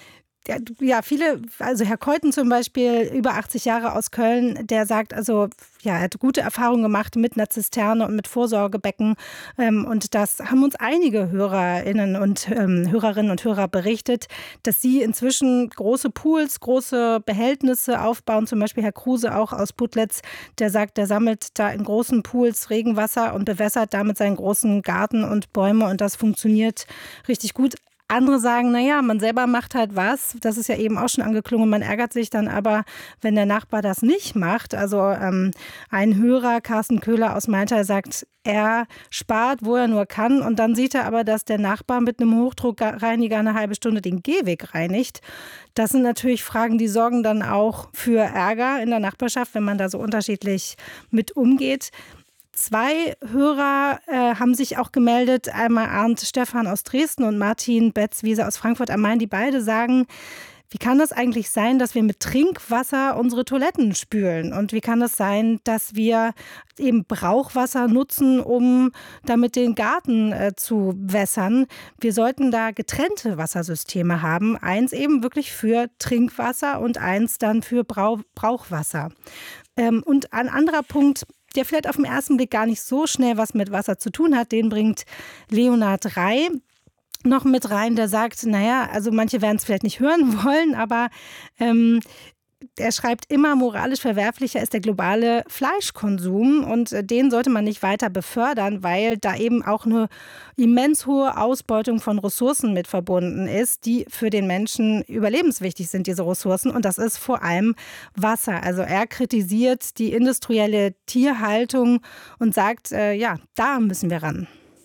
ja, viele, also Herr Keuten zum Beispiel, über achtzig Jahre aus Köln, der sagt, also ja, er hat gute Erfahrungen gemacht mit einer Zisterne und mit Vorsorgebecken. Ähm, und das haben uns einige Hörerinnen und ähm, Hörerinnen und Hörer berichtet, dass sie inzwischen große Pools, große Behältnisse aufbauen. Zum Beispiel Herr Kruse auch aus Putlitz, der sagt, der sammelt da in großen Pools Regenwasser und bewässert damit seinen großen Garten und Bäume. Und das funktioniert richtig gut. Andere sagen, naja, man selber macht halt was, das ist ja eben auch schon angeklungen, man ärgert sich dann aber, wenn der Nachbar das nicht macht. Also ähm, ein Hörer, Carsten Köhler aus Maintal, sagt, er spart, wo er nur kann und dann sieht er aber, dass der Nachbar mit einem Hochdruckreiniger eine halbe Stunde den Gehweg reinigt. Das sind natürlich Fragen, die sorgen dann auch für Ärger in der Nachbarschaft, wenn man da so unterschiedlich mit umgeht. zwei Hörer äh, haben sich auch gemeldet, einmal Arndt Stefan aus Dresden und Martin Betz-Wiese aus Frankfurt am Main, die beide sagen, wie kann das eigentlich sein, dass wir mit Trinkwasser unsere Toiletten spülen? Und wie kann das sein, dass wir eben Brauchwasser nutzen, um damit den Garten äh, zu wässern? Wir sollten da getrennte Wassersysteme haben. Eins eben wirklich für Trinkwasser und eins dann für Brau- Brauchwasser. Ähm, und ein anderer Punkt, der vielleicht auf den ersten Blick gar nicht so schnell was mit Wasser zu tun hat, den bringt Leonhard Rey noch mit rein, der sagt, naja, also manche werden es vielleicht nicht hören wollen, aber ähm, er schreibt, immer moralisch verwerflicher ist der globale Fleischkonsum und äh, den sollte man nicht weiter befördern, weil da eben auch eine immens hohe Ausbeutung von Ressourcen mit verbunden ist, die für den Menschen überlebenswichtig sind, diese Ressourcen, und das ist vor allem Wasser. Also er kritisiert die industrielle Tierhaltung und sagt, äh, ja, da müssen wir ran.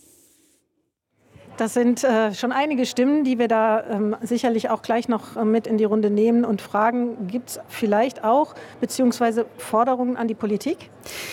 Das sind äh, schon einige Stimmen, die wir da ähm, sicherlich auch gleich noch äh, mit in die Runde nehmen und fragen, gibt es vielleicht auch beziehungsweise Forderungen an die Politik?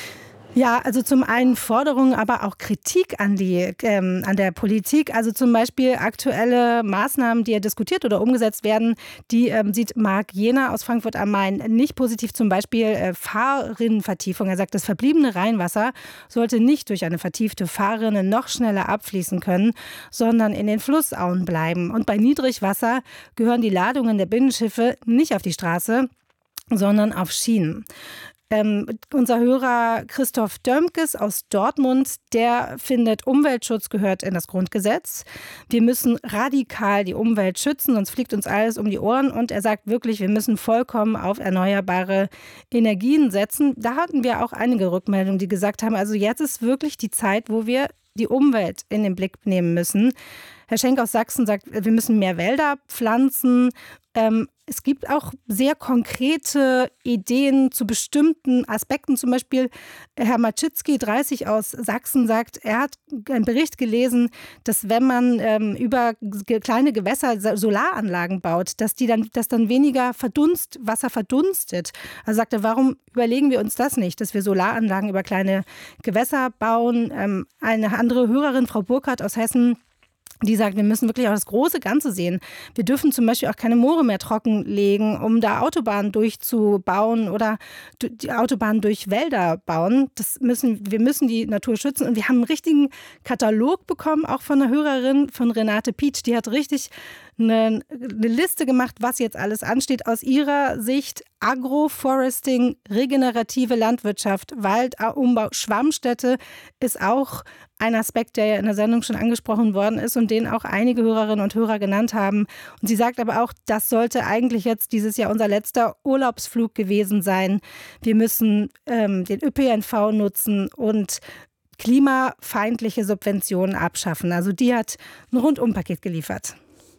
Ja, also zum einen Forderungen, aber auch Kritik an, die, ähm, an der Politik. Also zum Beispiel aktuelle Maßnahmen, die ja diskutiert oder umgesetzt werden, die ähm, sieht Marc Jehner aus Frankfurt am Main nicht positiv. Zum Beispiel äh, Fahrrinnenvertiefung. Er sagt, das verbliebene Rheinwasser sollte nicht durch eine vertiefte Fahrrinne noch schneller abfließen können, sondern in den Flussauen bleiben. Und bei Niedrigwasser gehören die Ladungen der Binnenschiffe nicht auf die Straße, sondern auf Schienen. Ähm, unser Hörer Christoph Dömkes aus Dortmund, der findet, Umweltschutz gehört in das Grundgesetz. Wir müssen radikal die Umwelt schützen, sonst fliegt uns alles um die Ohren. Und er sagt wirklich, wir müssen vollkommen auf erneuerbare Energien setzen. Da hatten wir auch einige Rückmeldungen, die gesagt haben, also jetzt ist wirklich die Zeit, wo wir die Umwelt in den Blick nehmen müssen. Herr Schenk aus Sachsen sagt, wir müssen mehr Wälder pflanzen. Ähm, es gibt auch sehr konkrete Ideen zu bestimmten Aspekten. Zum Beispiel Herr Matschitzki, dreißig aus Sachsen, sagt, er hat einen Bericht gelesen, dass wenn man ähm, über kleine Gewässer Solaranlagen baut, dass, die dann, dass dann weniger Verdunst, Wasser verdunstet. Also sagt er, warum überlegen wir uns das nicht, dass wir Solaranlagen über kleine Gewässer bauen? Ähm, eine andere Hörerin, Frau Burkhardt aus Hessen, die sagt, wir müssen wirklich auch das große Ganze sehen. Wir dürfen zum Beispiel auch keine Moore mehr trockenlegen, um da Autobahnen durchzubauen oder die Autobahnen durch Wälder bauen. Das müssen, wir müssen die Natur schützen. Und wir haben einen richtigen Katalog bekommen, auch von einer Hörerin, von Renate Pietsch. Die hat richtig eine, eine Liste gemacht, was jetzt alles ansteht. Aus ihrer Sicht Agroforesting, regenerative Landwirtschaft, Waldumbau, Schwammstätte ist auch ein Aspekt, der ja in der Sendung schon angesprochen worden ist und den auch einige Hörerinnen und Hörer genannt haben. Und sie sagt aber auch, das sollte eigentlich jetzt dieses Jahr unser letzter Urlaubsflug gewesen sein. Wir müssen ähm, den Ö P N V nutzen und klimafeindliche Subventionen abschaffen. Also die hat ein Rundumpaket geliefert.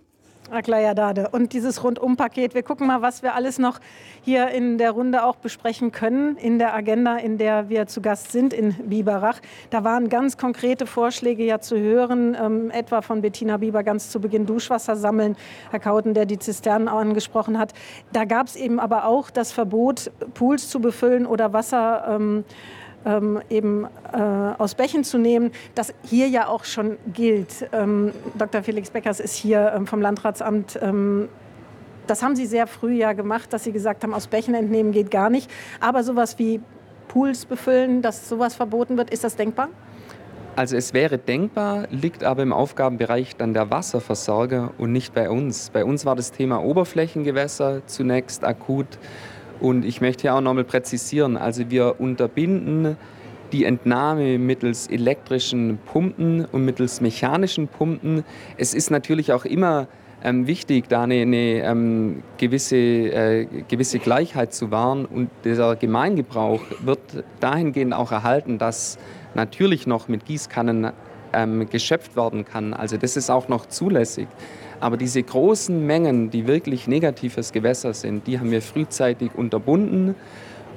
Aglaya Dade. Und dieses Rundumpaket, wir gucken mal, was wir alles noch hier in der Runde auch besprechen können, in der Agenda, in der wir zu Gast sind in Biberach. Da waren ganz konkrete Vorschläge ja zu hören, ähm, etwa von Bettina Bieber ganz zu Beginn, Duschwasser sammeln, Herr Kauten, der die Zisternen auch angesprochen hat. Da gab es eben aber auch das Verbot, Pools zu befüllen oder Wasser ähm, Ähm, eben äh, aus Bächen zu nehmen, das hier ja auch schon gilt. Ähm, Doktor Felix Beckers ist hier ähm, vom Landratsamt. Ähm, das haben Sie sehr früh ja gemacht, dass Sie gesagt haben, aus Bächen entnehmen geht gar nicht. Aber sowas wie Pools befüllen, dass sowas verboten wird, ist das denkbar? Also es wäre denkbar, liegt aber im Aufgabenbereich dann der Wasserversorger und nicht bei uns. Bei uns war das Thema Oberflächengewässer zunächst akut. Und ich möchte hier auch nochmal präzisieren, also wir unterbinden die Entnahme mittels elektrischen Pumpen und mittels mechanischen Pumpen. Es ist natürlich auch immer ähm, wichtig, da eine, eine ähm, gewisse, äh, gewisse Gleichheit zu wahren. Und dieser Gemeingebrauch wird dahingehend auch erhalten, dass natürlich noch mit Gießkannen ähm, geschöpft werden kann. Also das ist auch noch zulässig. Aber diese großen Mengen, die wirklich negativ fürs Gewässer sind, die haben wir frühzeitig unterbunden.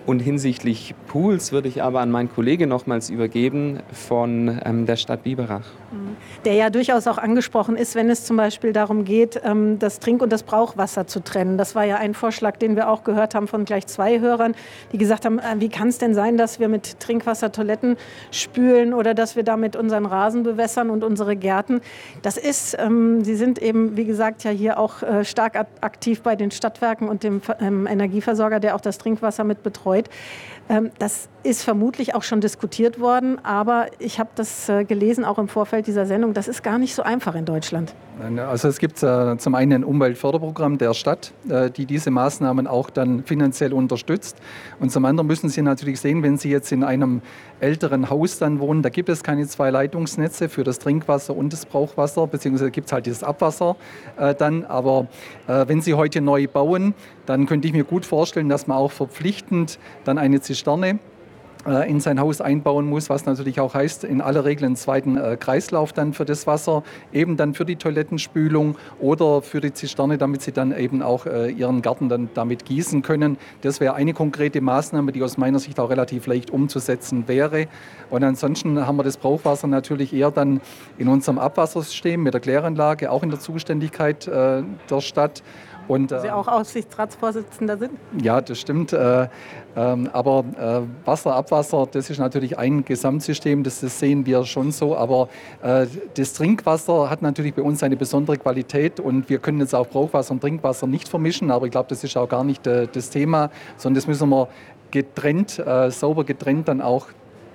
Und hinsichtlich Pools würde ich aber an meinen Kollegen nochmals übergeben von ähm, der Stadt Biberach. Der ja durchaus auch angesprochen ist, wenn es zum Beispiel darum geht, ähm, das Trink- und das Brauchwasser zu trennen. Das war ja ein Vorschlag, den wir auch gehört haben von gleich zwei Hörern, die gesagt haben, äh, wie kann es denn sein, dass wir mit Trinkwasser Toiletten spülen oder dass wir damit unseren Rasen bewässern und unsere Gärten. Das ist, ähm, Sie sind eben, wie gesagt, ja hier auch äh, stark aktiv bei den Stadtwerken und dem ähm, Energieversorger, der auch das Trinkwasser mit betreut. Ähm, das ist vermutlich auch schon diskutiert worden, aber ich habe das äh, gelesen, auch im Vorfeld dieser Sendung, das ist gar nicht so einfach in Deutschland. Also es gibt äh, zum einen ein Umweltförderprogramm der Stadt, äh, die diese Maßnahmen auch dann finanziell unterstützt. Und zum anderen müssen Sie natürlich sehen, wenn Sie jetzt in einem älteren Haus dann wohnen, da gibt es keine zwei Leitungsnetze für das Trinkwasser und das Brauchwasser, beziehungsweise gibt es halt dieses Abwasser äh, dann. Aber äh, wenn Sie heute neu bauen, dann könnte ich mir gut vorstellen, dass man auch verpflichtend dann eine Zisterne in sein Haus einbauen muss, was natürlich auch heißt, in aller Regel einen zweiten äh, Kreislauf dann für das Wasser, eben dann für die Toilettenspülung oder für die Zisterne, damit sie dann eben auch äh, ihren Garten dann damit gießen können. Das wäre eine konkrete Maßnahme, die aus meiner Sicht auch relativ leicht umzusetzen wäre. Und ansonsten haben wir das Brauchwasser natürlich eher dann in unserem Abwassersystem mit der Kläranlage, auch in der Zuständigkeit äh, der Stadt. Und, Sie auch Aufsichtsratsvorsitzender sind? Ja, das stimmt. Äh, ähm, aber äh, Wasser, Abwasser, das ist natürlich ein Gesamtsystem, das, das sehen wir schon so. Aber äh, das Trinkwasser hat natürlich bei uns eine besondere Qualität und wir können jetzt auch Brauchwasser und Trinkwasser nicht vermischen. Aber ich glaube, das ist auch gar nicht äh, das Thema, sondern das müssen wir getrennt, äh, sauber getrennt dann auch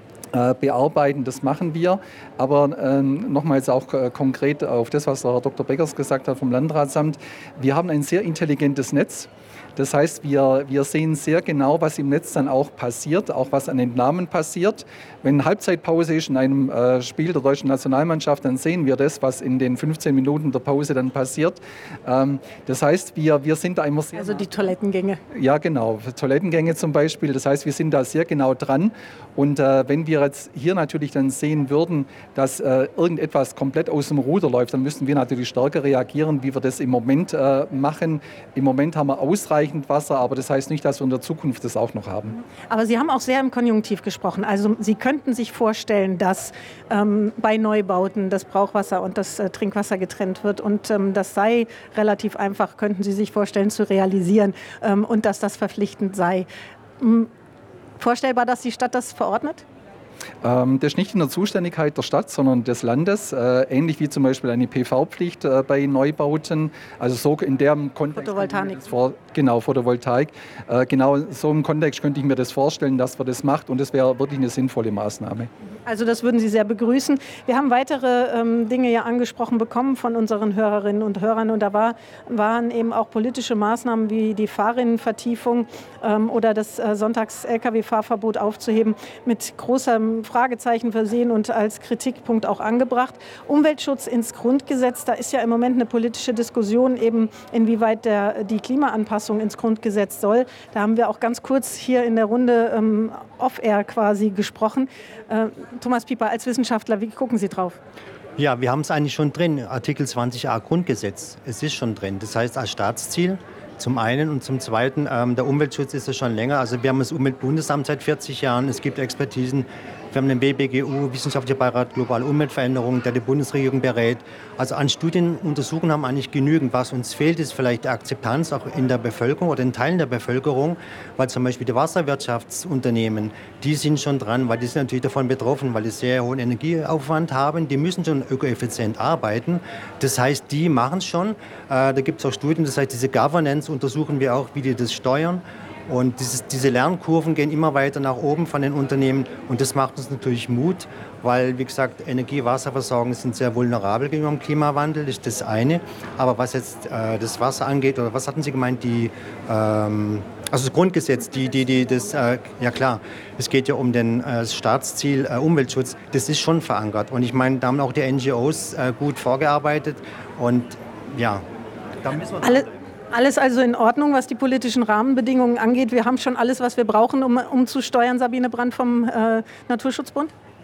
bearbeiten, das machen wir. Aber äh, nochmals auch äh, konkret auf das, was Herr Doktor Beckers gesagt hat vom Landratsamt. Wir haben ein sehr intelligentes Netz. Das heißt, wir, wir sehen sehr genau, was im Netz dann auch passiert, auch was an Entnahmen passiert. Wenn Halbzeitpause ist in einem äh, Spiel der deutschen Nationalmannschaft, dann sehen wir das, was in den fünfzehn Minuten der Pause dann passiert. Ähm, das heißt, wir, wir sind da immer sehr... Also die Toilettengänge. Ja, genau. Toilettengänge zum Beispiel. Das heißt, wir sind da sehr genau dran. Und äh, wenn wir jetzt hier natürlich dann sehen würden, dass äh, irgendetwas komplett aus dem Ruder läuft, dann müssen wir natürlich stärker reagieren, wie wir das im Moment äh, machen. Im Moment haben wir ausreichend Wasser, aber das heißt nicht, dass wir in der Zukunft das auch noch haben. Aber Sie haben auch sehr im Konjunktiv gesprochen. Also Sie könnten sich vorstellen, dass ähm, bei Neubauten das Brauchwasser und das äh, Trinkwasser getrennt wird und ähm, das sei relativ einfach, könnten Sie sich vorstellen zu realisieren ähm, und dass das verpflichtend sei. Ähm, vorstellbar, dass die Stadt das verordnet? Ähm, das ist nicht in der Zuständigkeit der Stadt, sondern des Landes, äh, ähnlich wie zum Beispiel eine P V-Pflicht äh, bei Neubauten, also so in dem Kontext. Photovoltaik. Vor, genau, Photovoltaik. Äh, genau so im Kontext könnte ich mir das vorstellen, dass man das macht und das wäre wirklich eine sinnvolle Maßnahme. Also das würden Sie sehr begrüßen. Wir haben weitere ähm, Dinge ja angesprochen bekommen von unseren Hörerinnen und Hörern und da war, waren eben auch politische Maßnahmen wie die Fahrrinnenvertiefung ähm, oder das äh, Sonntags-L K W-Fahrverbot aufzuheben mit großem Fragezeichen versehen und als Kritikpunkt auch angebracht. Umweltschutz ins Grundgesetz, da ist ja im Moment eine politische Diskussion eben, inwieweit der, die Klimaanpassung ins Grundgesetz soll. Da haben wir auch ganz kurz hier in der Runde ähm, off-air quasi gesprochen. Äh, Thomas Pieper, als Wissenschaftler, wie gucken Sie drauf? Ja, wir haben es eigentlich schon drin, Artikel zwanzig a Grundgesetz. Es ist schon drin. Das heißt, als Staatsziel zum einen und zum zweiten, ähm, der Umweltschutz ist ja schon länger. Also wir haben das Umweltbundesamt seit vierzig Jahren. Es gibt Expertisen. Wir haben den W B G U, Wissenschaftlicher Beirat Globale Umweltveränderung, der die Bundesregierung berät. Also an Studien untersuchen haben eigentlich genügend. Was uns fehlt, ist vielleicht die Akzeptanz auch in der Bevölkerung oder in Teilen der Bevölkerung, weil zum Beispiel die Wasserwirtschaftsunternehmen, die sind schon dran, weil die sind natürlich davon betroffen, weil die sehr hohen Energieaufwand haben. Die müssen schon ökoeffizient arbeiten. Das heißt, die machen es schon. Äh, da gibt es auch Studien, das heißt, diese Governance untersuchen wir auch, wie die das steuern. Und dieses, diese Lernkurven gehen immer weiter nach oben von den Unternehmen und das macht uns natürlich Mut, weil, wie gesagt, Energie-, Wasserversorgung sind sehr vulnerabel gegenüber dem Klimawandel, das ist das eine. Aber was jetzt äh, das Wasser angeht, oder was hatten Sie gemeint, die, ähm, also das Grundgesetz, die, die, die, das, äh, ja klar, es geht ja um den äh, Staatsziel äh, Umweltschutz, das ist schon verankert. Und ich meine, da haben auch die N G Os äh, gut vorgearbeitet und ja, da müssen wir... Alle Alles also in Ordnung, was die politischen Rahmenbedingungen angeht. Wir haben schon alles, was wir brauchen, um, um zu steuern, Sabine Brandt vom äh, Naturschutzbund?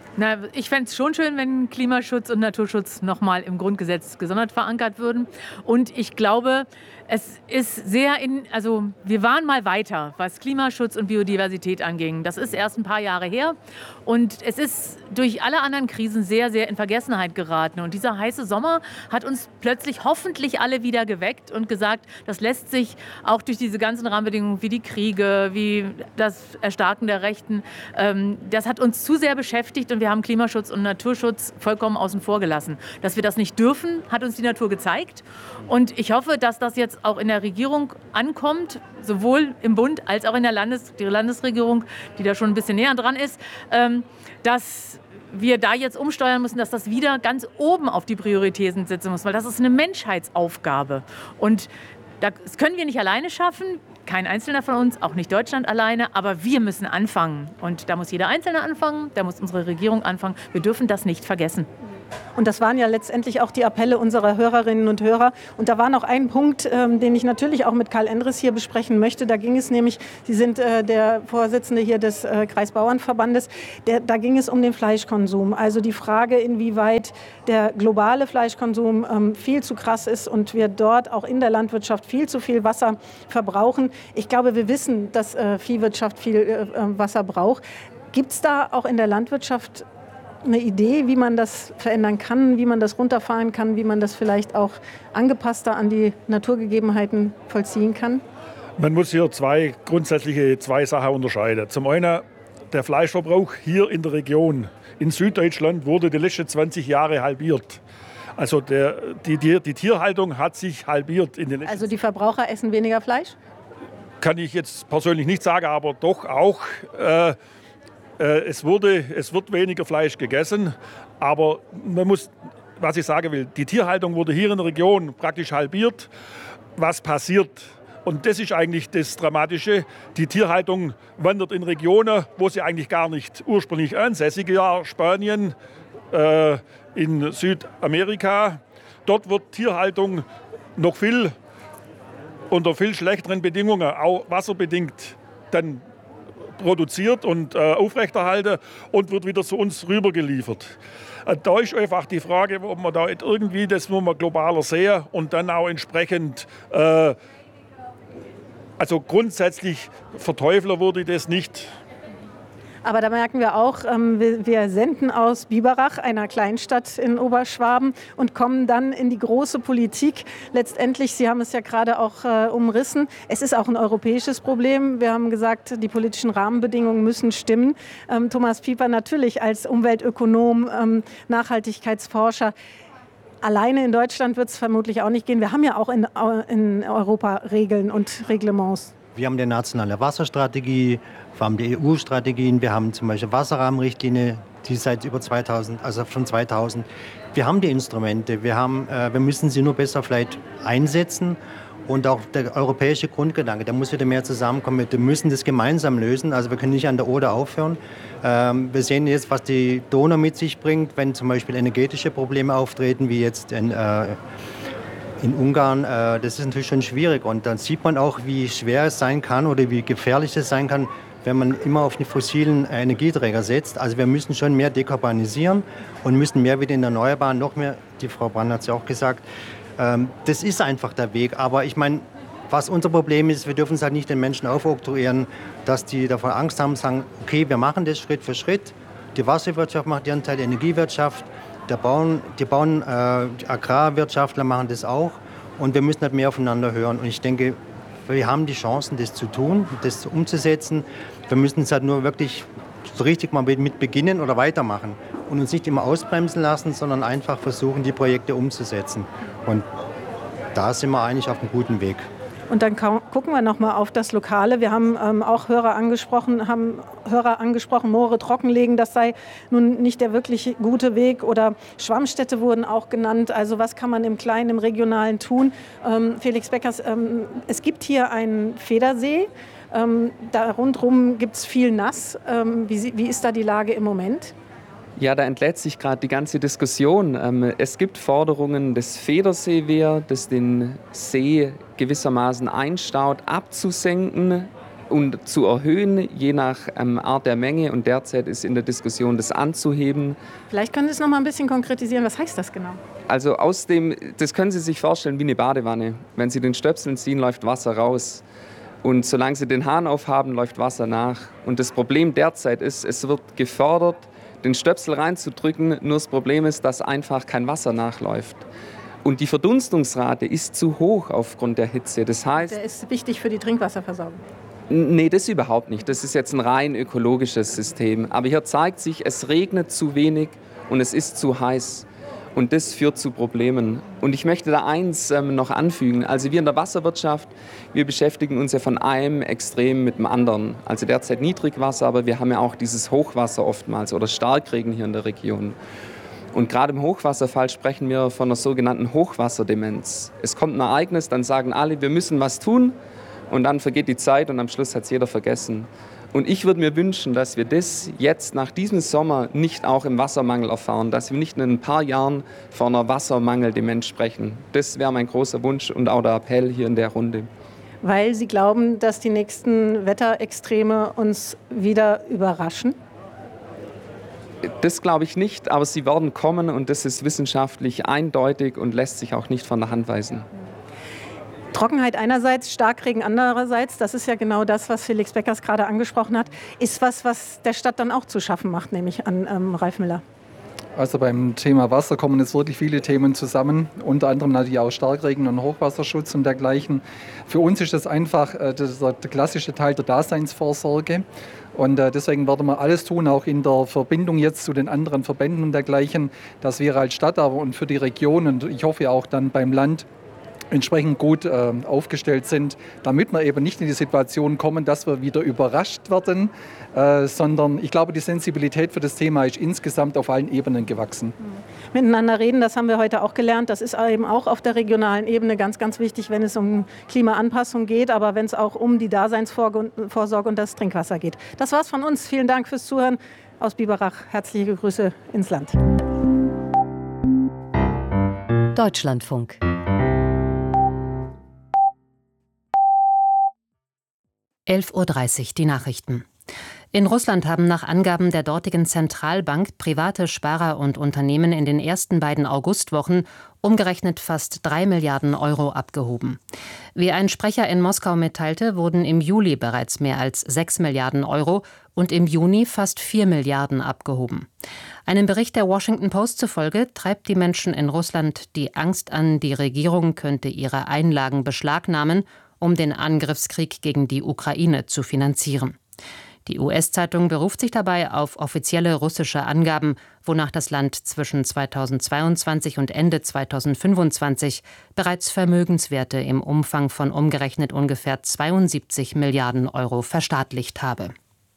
Na, ich fände es schon schön, wenn Klimaschutz und Naturschutz nochmal im Grundgesetz gesondert verankert würden. Und ich glaube, es ist sehr in, also wir waren mal weiter, was Klimaschutz und Biodiversität anging. Das ist erst ein paar Jahre her und es ist durch alle anderen Krisen sehr, sehr in Vergessenheit geraten. Und dieser heiße Sommer hat uns plötzlich hoffentlich alle wieder geweckt und gesagt, das lässt sich auch durch diese ganzen Rahmenbedingungen wie die Kriege, wie das Erstarken der Rechten, ähm, das hat uns zu sehr beschäftigt und wir haben Klimaschutz und Naturschutz vollkommen außen vor gelassen. Dass wir das nicht dürfen, hat uns die Natur gezeigt. Und ich hoffe, dass das jetzt auch in der Regierung ankommt, sowohl im Bund als auch in der Landes die Landesregierung, die da schon ein bisschen näher dran ist, ähm, dass wir da jetzt umsteuern müssen, dass das wieder ganz oben auf die Prioritäten sitzen muss, weil das ist eine Menschheitsaufgabe. Und das können wir nicht alleine schaffen, kein Einzelner von uns, auch nicht Deutschland alleine, aber wir müssen anfangen. Und da muss jeder Einzelne anfangen, da muss unsere Regierung anfangen. Wir dürfen das nicht vergessen. Und das waren ja letztendlich auch die Appelle unserer Hörerinnen und Hörer. Und da war noch ein Punkt, ähm, den ich natürlich auch mit Karl Endres hier besprechen möchte. Da ging es nämlich, Sie sind äh, der Vorsitzende hier des äh, Kreisbauernverbandes, der, da ging es um den Fleischkonsum. Also die Frage, inwieweit der globale Fleischkonsum ähm, viel zu krass ist und wir dort auch in der Landwirtschaft viel zu viel Wasser verbrauchen. Ich glaube, wir wissen, dass äh, Viehwirtschaft viel äh, Wasser braucht. Gibt es da auch in der Landwirtschaft eine Idee, wie man das verändern kann, wie man das runterfahren kann, wie man das vielleicht auch angepasster an die Naturgegebenheiten vollziehen kann? Man muss hier zwei grundsätzliche zwei Sachen unterscheiden. Zum einen, der Fleischverbrauch hier in der Region, in Süddeutschland, wurde die letzten zwanzig Jahre halbiert. Also der, die, die, die Tierhaltung hat sich halbiert in den letzten Also die Verbraucher essen weniger Fleisch? Kann ich jetzt persönlich nicht sagen, aber doch auch. Äh, Es, wurde, es wird weniger Fleisch gegessen, aber man muss, was ich sagen will, die Tierhaltung wurde hier in der Region praktisch halbiert. Was passiert? Und das ist eigentlich das Dramatische. Die Tierhaltung wandert in Regionen, wo sie eigentlich gar nicht ursprünglich ansässig war. Spanien, äh, in Südamerika. Dort wird Tierhaltung noch viel unter viel schlechteren Bedingungen, auch wasserbedingt, dann produziert und äh, aufrechterhalten und wird wieder zu uns rübergeliefert. Äh, da ist einfach die Frage, ob man da irgendwie, das muss man globaler sehen und dann auch entsprechend, äh, also grundsätzlich verteufeln würde ich das nicht. Aber da merken wir auch, ähm, wir, wir senden aus Biberach, einer Kleinstadt in Oberschwaben, und kommen dann in die große Politik. Letztendlich, Sie haben es ja gerade auch äh, umrissen, es ist auch ein europäisches Problem. Wir haben gesagt, die politischen Rahmenbedingungen müssen stimmen. Ähm, Thomas Pieper natürlich als Umweltökonom, ähm, Nachhaltigkeitsforscher. Alleine in Deutschland wird es vermutlich auch nicht gehen. Wir haben ja auch in, in Europa Regeln und Reglements. Wir haben die nationale Wasserstrategie, wir haben die E U-Strategien, wir haben zum Beispiel Wasserrahmenrichtlinie, die seit über zweitausend, also schon zweitausend. Wir haben die Instrumente, wir, haben, äh, wir müssen sie nur besser vielleicht einsetzen. Und auch der europäische Grundgedanke, der muss wieder mehr zusammenkommen. Wir müssen das gemeinsam lösen. Also wir können nicht an der Oder aufhören. Ähm, wir sehen jetzt, was die Donau mit sich bringt, wenn zum Beispiel energetische Probleme auftreten, wie jetzt in, äh, in Ungarn. Äh, das ist natürlich schon schwierig. Und dann sieht man auch, wie schwer es sein kann oder wie gefährlich es sein kann, wenn man immer auf die fossilen Energieträger setzt. Also wir müssen schon mehr dekarbonisieren und müssen mehr wieder in Erneuerbaren, noch mehr, die Frau Brand hat es ja auch gesagt, das ist einfach der Weg. Aber ich meine, was unser Problem ist, wir dürfen es halt nicht den Menschen aufoktroyieren, dass die davon Angst haben, sagen, okay, wir machen das Schritt für Schritt. Die Wasserwirtschaft macht ihren Teil, die Energiewirtschaft, der Bauern, die Bauern, äh, die Agrarwirtschaftler machen das auch. Und wir müssen halt mehr aufeinander hören. Und ich denke, wir haben die Chancen, das zu tun, das umzusetzen. Wir müssen es halt nur wirklich so richtig mal mit beginnen oder weitermachen und uns nicht immer ausbremsen lassen, sondern einfach versuchen, die Projekte umzusetzen. Und da sind wir eigentlich auf einem guten Weg. Und dann gucken wir noch mal auf das Lokale. Wir haben ähm, auch Hörer angesprochen, haben Hörer angesprochen, Moore trockenlegen, das sei nun nicht der wirklich gute Weg. Oder Schwammstädte wurden auch genannt. Also was kann man im Kleinen, im Regionalen tun? Ähm, Felix Beckers, ähm, es gibt hier einen Federsee. Ähm, da rundherum gibt es viel Nass. Ähm, wie, wie ist da die Lage im Moment? Ja, da entlädt sich gerade die ganze Diskussion. Ähm, es gibt Forderungen des Federseewehr, das den See gewissermaßen einstaut, abzusenken. und zu erhöhen, je nach ähm, Art der Menge. Und derzeit ist in der Diskussion, das anzuheben. Vielleicht können Sie es noch mal ein bisschen konkretisieren. Was heißt das genau? Also aus dem, das können Sie sich vorstellen wie eine Badewanne. Wenn Sie den Stöpsel ziehen, läuft Wasser raus. Und solange Sie den Hahn aufhaben, läuft Wasser nach. Und das Problem derzeit ist, es wird gefördert, den Stöpsel reinzudrücken. Nur das Problem ist, dass einfach kein Wasser nachläuft. Und die Verdunstungsrate ist zu hoch aufgrund der Hitze. Das heißt, der ist wichtig für die Trinkwasserversorgung. Nee, das überhaupt nicht. Das ist jetzt ein rein ökologisches System. Aber hier zeigt sich, es regnet zu wenig und es ist zu heiß. Und das führt zu Problemen. Und ich möchte da eins ähm, noch anfügen. Also wir in der Wasserwirtschaft, wir beschäftigen uns ja von einem Extrem mit dem anderen. Also derzeit Niedrigwasser, aber wir haben ja auch dieses Hochwasser oftmals oder Starkregen hier in der Region. Und gerade im Hochwasserfall sprechen wir von einer sogenannten Hochwasserdemenz. Es kommt ein Ereignis, dann sagen alle, wir müssen was tun. Und dann vergeht die Zeit und am Schluss hat es jeder vergessen. Und ich würde mir wünschen, dass wir das jetzt nach diesem Sommer nicht auch im Wassermangel erfahren, dass wir nicht in ein paar Jahren von einer Wassermangeldemenz sprechen. Das wäre mein großer Wunsch und auch der Appell hier in der Runde. Weil Sie glauben, dass die nächsten Wetterextreme uns wieder überraschen? Das glaube ich nicht, aber sie werden kommen und das ist wissenschaftlich eindeutig und lässt sich auch nicht von der Hand weisen. Trockenheit einerseits, Starkregen andererseits, das ist ja genau das, was Felix Beckers gerade angesprochen hat, ist was, was der Stadt dann auch zu schaffen macht, nehme ich an, ähm, Ralf Müller. Also beim Thema Wasser kommen jetzt wirklich viele Themen zusammen, unter anderem natürlich auch Starkregen und Hochwasserschutz und dergleichen. Für uns ist das einfach äh, das der klassische Teil der Daseinsvorsorge. Und äh, deswegen werden wir alles tun, auch in der Verbindung jetzt zu den anderen Verbänden und dergleichen, dass wir als Stadt aber und für die Region und ich hoffe auch dann beim Land entsprechend gut äh, aufgestellt sind, damit wir eben nicht in die Situation kommen, dass wir wieder überrascht werden, äh, sondern ich glaube, die Sensibilität für das Thema ist insgesamt auf allen Ebenen gewachsen. Miteinander reden, das haben wir heute auch gelernt, das ist eben auch auf der regionalen Ebene ganz, ganz wichtig, wenn es um Klimaanpassung geht, aber wenn es auch um die Daseinsvorsorge und das Trinkwasser geht. Das war's von uns. Vielen Dank fürs Zuhören aus Biberach. Herzliche Grüße ins Land. Deutschlandfunk. elf Uhr dreißig, die Nachrichten. In Russland haben nach Angaben der dortigen Zentralbank private Sparer und Unternehmen in den ersten beiden Augustwochen umgerechnet fast drei Milliarden Euro abgehoben. Wie ein Sprecher in Moskau mitteilte, wurden im Juli bereits mehr als sechs Milliarden Euro und im Juni fast vier Milliarden abgehoben. Einem Bericht der Washington Post zufolge treibt die Menschen in Russland die Angst an, die Regierung könnte ihre Einlagen beschlagnahmen, um den Angriffskrieg gegen die Ukraine zu finanzieren. Die U S-Zeitung beruft sich dabei auf offizielle russische Angaben, wonach das Land zwischen zweitausendzweiundzwanzig und Ende zweitausendfünfundzwanzig bereits Vermögenswerte im Umfang von umgerechnet ungefähr zweiundsiebzig Milliarden Euro verstaatlicht habe.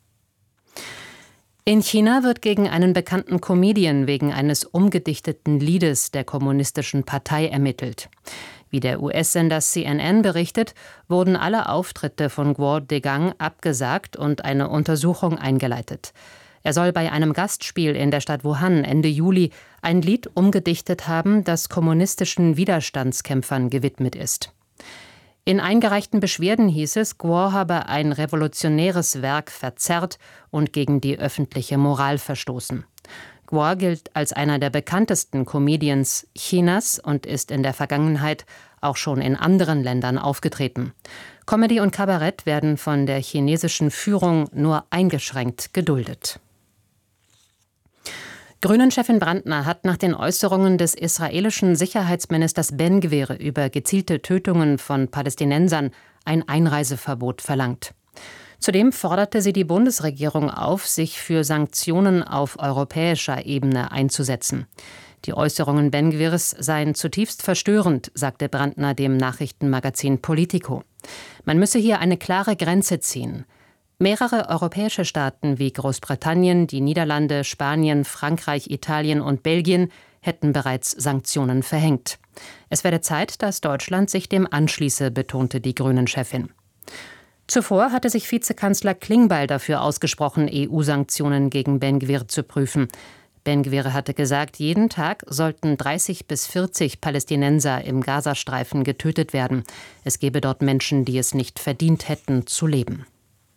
In China wird gegen einen bekannten Comedian wegen eines umgedichteten Liedes der Kommunistischen Partei ermittelt. Wie der U S-Sender C N N berichtet, wurden alle Auftritte von Guo Degang abgesagt und eine Untersuchung eingeleitet. Er soll bei einem Gastspiel in der Stadt Wuhan Ende Juli ein Lied umgedichtet haben, das kommunistischen Widerstandskämpfern gewidmet ist. In eingereichten Beschwerden hieß es, Guo habe ein revolutionäres Werk verzerrt und gegen die öffentliche Moral verstoßen. Guo gilt als einer der bekanntesten Comedians Chinas und ist in der Vergangenheit auch schon in anderen Ländern aufgetreten. Comedy und Kabarett werden von der chinesischen Führung nur eingeschränkt geduldet. Grünen-Chefin Brandner hat nach den Äußerungen des israelischen Sicherheitsministers Ben-Gvir über gezielte Tötungen von Palästinensern ein Einreiseverbot verlangt. Zudem forderte sie die Bundesregierung auf, sich für Sanktionen auf europäischer Ebene einzusetzen. Die Äußerungen Ben-Gvirs seien zutiefst verstörend, sagte Brandner dem Nachrichtenmagazin Politico. Man müsse hier eine klare Grenze ziehen. Mehrere europäische Staaten wie Großbritannien, die Niederlande, Spanien, Frankreich, Italien und Belgien hätten bereits Sanktionen verhängt. Es werde Zeit, dass Deutschland sich dem anschließe, betonte die Grünen-Chefin. Zuvor hatte sich Vizekanzler Klingbeil dafür ausgesprochen, E U-Sanktionen gegen Ben-Gvir zu prüfen. Ben-Gvir hatte gesagt, jeden Tag sollten dreißig bis vierzig Palästinenser im Gazastreifen getötet werden. Es gebe dort Menschen, die es nicht verdient hätten, zu leben.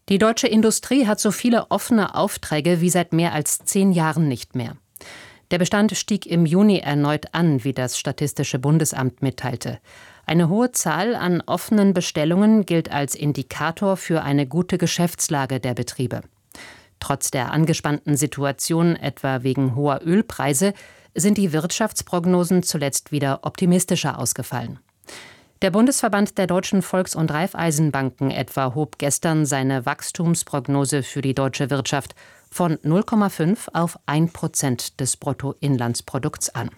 Die deutsche Industrie hat so viele offene Aufträge wie seit mehr als zehn Jahren nicht mehr. Der Bestand stieg im Juni erneut an, wie das Statistische Bundesamt mitteilte. Eine hohe Zahl an offenen Bestellungen gilt als Indikator für eine gute Geschäftslage der Betriebe. Trotz der angespannten Situation, etwa wegen hoher Ölpreise, sind die Wirtschaftsprognosen zuletzt wieder optimistischer ausgefallen. Der Bundesverband der deutschen Volks- und Raiffeisenbanken etwa hob gestern seine Wachstumsprognose für die deutsche Wirtschaft von null Komma fünf auf ein Prozent des Bruttoinlandsprodukts an.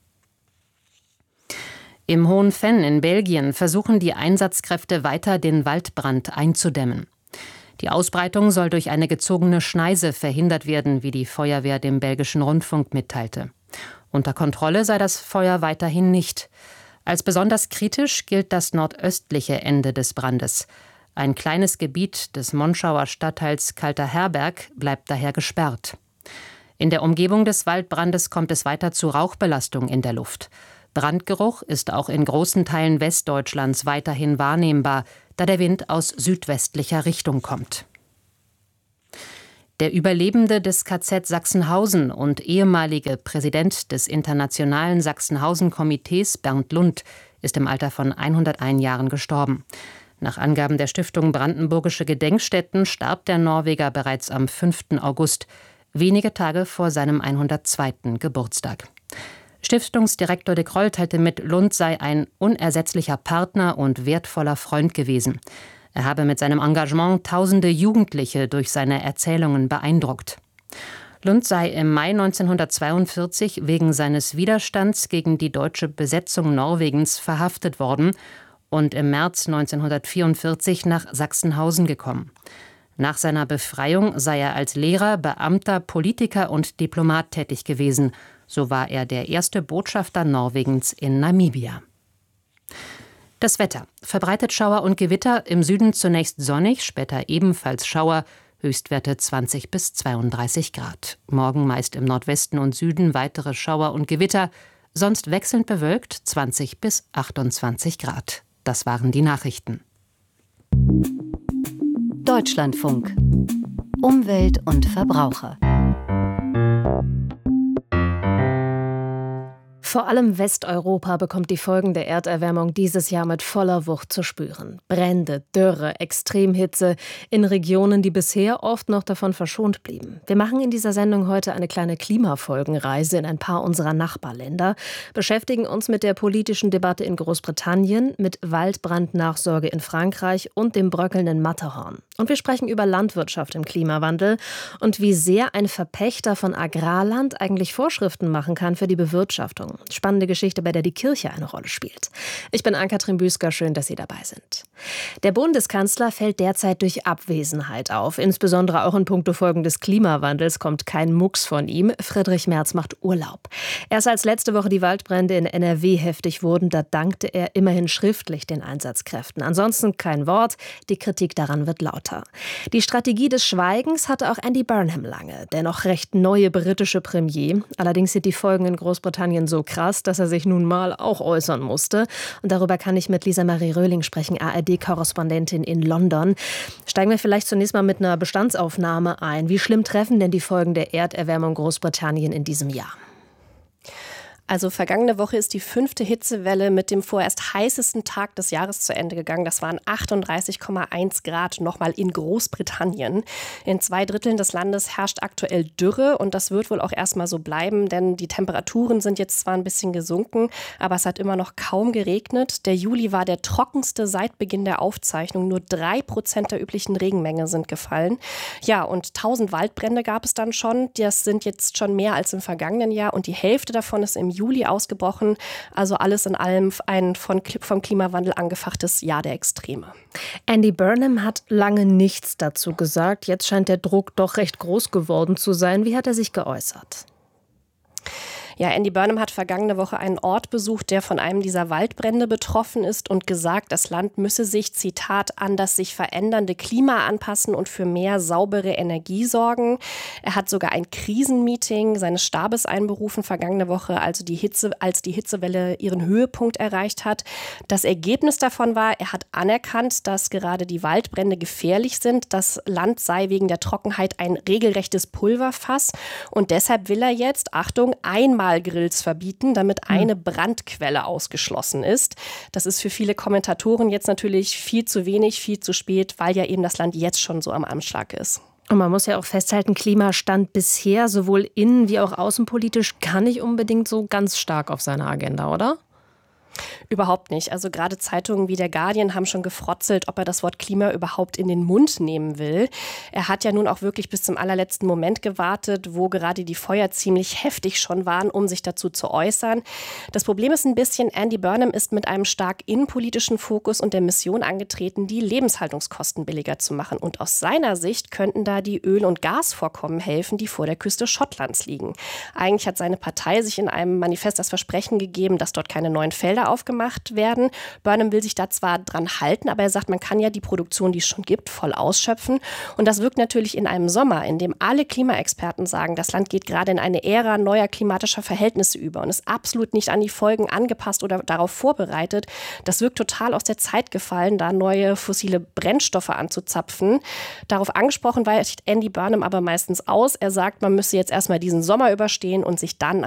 Im Hohen Venn in Belgien versuchen die Einsatzkräfte weiter, den Waldbrand einzudämmen. Die Ausbreitung soll durch eine gezogene Schneise verhindert werden, wie die Feuerwehr dem belgischen Rundfunk mitteilte. Unter Kontrolle sei das Feuer weiterhin nicht. Als besonders kritisch gilt das nordöstliche Ende des Brandes. Ein kleines Gebiet des Monschauer Stadtteils Kalter Herberg bleibt daher gesperrt. In der Umgebung des Waldbrandes kommt es weiter zu Rauchbelastung in der Luft. Brandgeruch ist auch in großen Teilen Westdeutschlands weiterhin wahrnehmbar, da der Wind aus südwestlicher Richtung kommt. Der Überlebende des K Z Sachsenhausen und ehemalige Präsident des Internationalen Sachsenhausen-Komitees Bernd Lund ist im Alter von hunderteins Jahren gestorben. Nach Angaben der Stiftung Brandenburgische Gedenkstätten starb der Norweger bereits am fünften August, wenige Tage vor seinem hundertzweiten Geburtstag. Stiftungsdirektor de Kroll teilte mit, Lund sei ein unersetzlicher Partner und wertvoller Freund gewesen. Er habe mit seinem Engagement tausende Jugendliche durch seine Erzählungen beeindruckt. Lund sei im Mai neunzehnhundertzweiundvierzig wegen seines Widerstands gegen die deutsche Besetzung Norwegens verhaftet worden und im März neunzehnhundertvierundvierzig nach Sachsenhausen gekommen. Nach seiner Befreiung sei er als Lehrer, Beamter, Politiker und Diplomat tätig gewesen. So war er der erste Botschafter Norwegens in Namibia. Das Wetter. Verbreitet Schauer und Gewitter, im Süden zunächst sonnig, später ebenfalls Schauer, Höchstwerte zwanzig bis zweiunddreißig Grad. Morgen meist im Nordwesten und Süden weitere Schauer und Gewitter, sonst wechselnd bewölkt zwanzig bis achtundzwanzig Grad. Das waren die Nachrichten. Deutschlandfunk. Umwelt und Verbraucher. Vor allem Westeuropa bekommt die Folgen der Erderwärmung dieses Jahr mit voller Wucht zu spüren. Brände, Dürre, Extremhitze in Regionen, die bisher oft noch davon verschont blieben. Wir machen in dieser Sendung heute eine kleine Klimafolgenreise in ein paar unserer Nachbarländer, beschäftigen uns mit der politischen Debatte in Großbritannien, mit Waldbrandnachsorge in Frankreich und dem bröckelnden Matterhorn. Und wir sprechen über Landwirtschaft im Klimawandel und wie sehr ein Verpächter von Agrarland eigentlich Vorschriften machen kann für die Bewirtschaftung. Spannende Geschichte, bei der die Kirche eine Rolle spielt. Ich bin Ann-Kathrin Büsker, schön, dass Sie dabei sind. Der Bundeskanzler fällt derzeit durch Abwesenheit auf. Insbesondere auch in puncto Folgen des Klimawandels kommt kein Mucks von ihm. Friedrich Merz macht Urlaub. Erst als letzte Woche die Waldbrände in N R W heftig wurden, da dankte er immerhin schriftlich den Einsatzkräften. Ansonsten kein Wort, die Kritik daran wird lauter. Die Strategie des Schweigens hatte auch Andy Burnham lange, der noch recht neue britische Premier. Allerdings sind die Folgen in Großbritannien so krass, dass er sich nun mal auch äußern musste. Und darüber kann ich mit Lisa Marie Röhling sprechen, A R D-Korrespondentin in London. Steigen wir vielleicht zunächst mal mit einer Bestandsaufnahme ein. Wie schlimm treffen denn die Folgen der Erderwärmung Großbritannien in diesem Jahr? Also vergangene Woche ist die fünfte Hitzewelle mit dem vorerst heißesten Tag des Jahres zu Ende gegangen. Das waren achtunddreißig Komma eins Grad nochmal in Großbritannien. In zwei Dritteln des Landes herrscht aktuell Dürre und das wird wohl auch erstmal so bleiben, denn die Temperaturen sind jetzt zwar ein bisschen gesunken, aber es hat immer noch kaum geregnet. Der Juli war der trockenste seit Beginn der Aufzeichnung. Nur drei Prozent der üblichen Regenmenge sind gefallen. Ja, und tausend Waldbrände gab es dann schon. Das sind jetzt schon mehr als im vergangenen Jahr und die Hälfte davon ist im Juli ausgebrochen. Also alles in allem ein von, vom Klimawandel angefachtes Jahr der Extreme. Andy Burnham hat lange nichts dazu gesagt. Jetzt scheint der Druck doch recht groß geworden zu sein. Wie hat er sich geäußert? Ja, Andy Burnham hat vergangene Woche einen Ort besucht, der von einem dieser Waldbrände betroffen ist und gesagt, das Land müsse sich, Zitat, an das sich verändernde Klima anpassen und für mehr saubere Energie sorgen. Er hat sogar ein Krisenmeeting seines Stabes einberufen vergangene Woche, also die Hitze, als die Hitzewelle ihren Höhepunkt erreicht hat. Das Ergebnis davon war, er hat anerkannt, dass gerade die Waldbrände gefährlich sind. Das Land sei wegen der Trockenheit ein regelrechtes Pulverfass und deshalb will er jetzt, Achtung, Einmalgrills verbieten, damit eine Brandquelle ausgeschlossen ist. Das ist für viele Kommentatoren jetzt natürlich viel zu wenig, viel zu spät, weil ja eben das Land jetzt schon so am Anschlag ist. Und man muss ja auch festhalten, Klimastand bisher sowohl innen- wie auch außenpolitisch gar nicht unbedingt so ganz stark auf seiner Agenda, oder? Überhaupt nicht. Also gerade Zeitungen wie der Guardian haben schon gefrotzelt, ob er das Wort Klima überhaupt in den Mund nehmen will. Er hat ja nun auch wirklich bis zum allerletzten Moment gewartet, wo gerade die Feuer ziemlich heftig schon waren, um sich dazu zu äußern. Das Problem ist ein bisschen, Andy Burnham ist mit einem stark innenpolitischen Fokus und der Mission angetreten, die Lebenshaltungskosten billiger zu machen. Und aus seiner Sicht könnten da die Öl- und Gasvorkommen helfen, die vor der Küste Schottlands liegen. Eigentlich hat seine Partei sich in einem Manifest das Versprechen gegeben, dass dort keine neuen Felder aufgemacht werden. Burnham will sich da zwar dran halten, aber er sagt, man kann ja die Produktion, die es schon gibt, voll ausschöpfen. Und das wirkt natürlich in einem Sommer, in dem alle Klimaexperten sagen, das Land geht gerade in eine Ära neuer klimatischer Verhältnisse über und ist absolut nicht an die Folgen angepasst oder darauf vorbereitet. Das wirkt total aus der Zeit gefallen, da neue fossile Brennstoffe anzuzapfen. Darauf angesprochen weicht Andy Burnham aber meistens aus. Er sagt, man müsse jetzt erstmal diesen Sommer überstehen und sich dann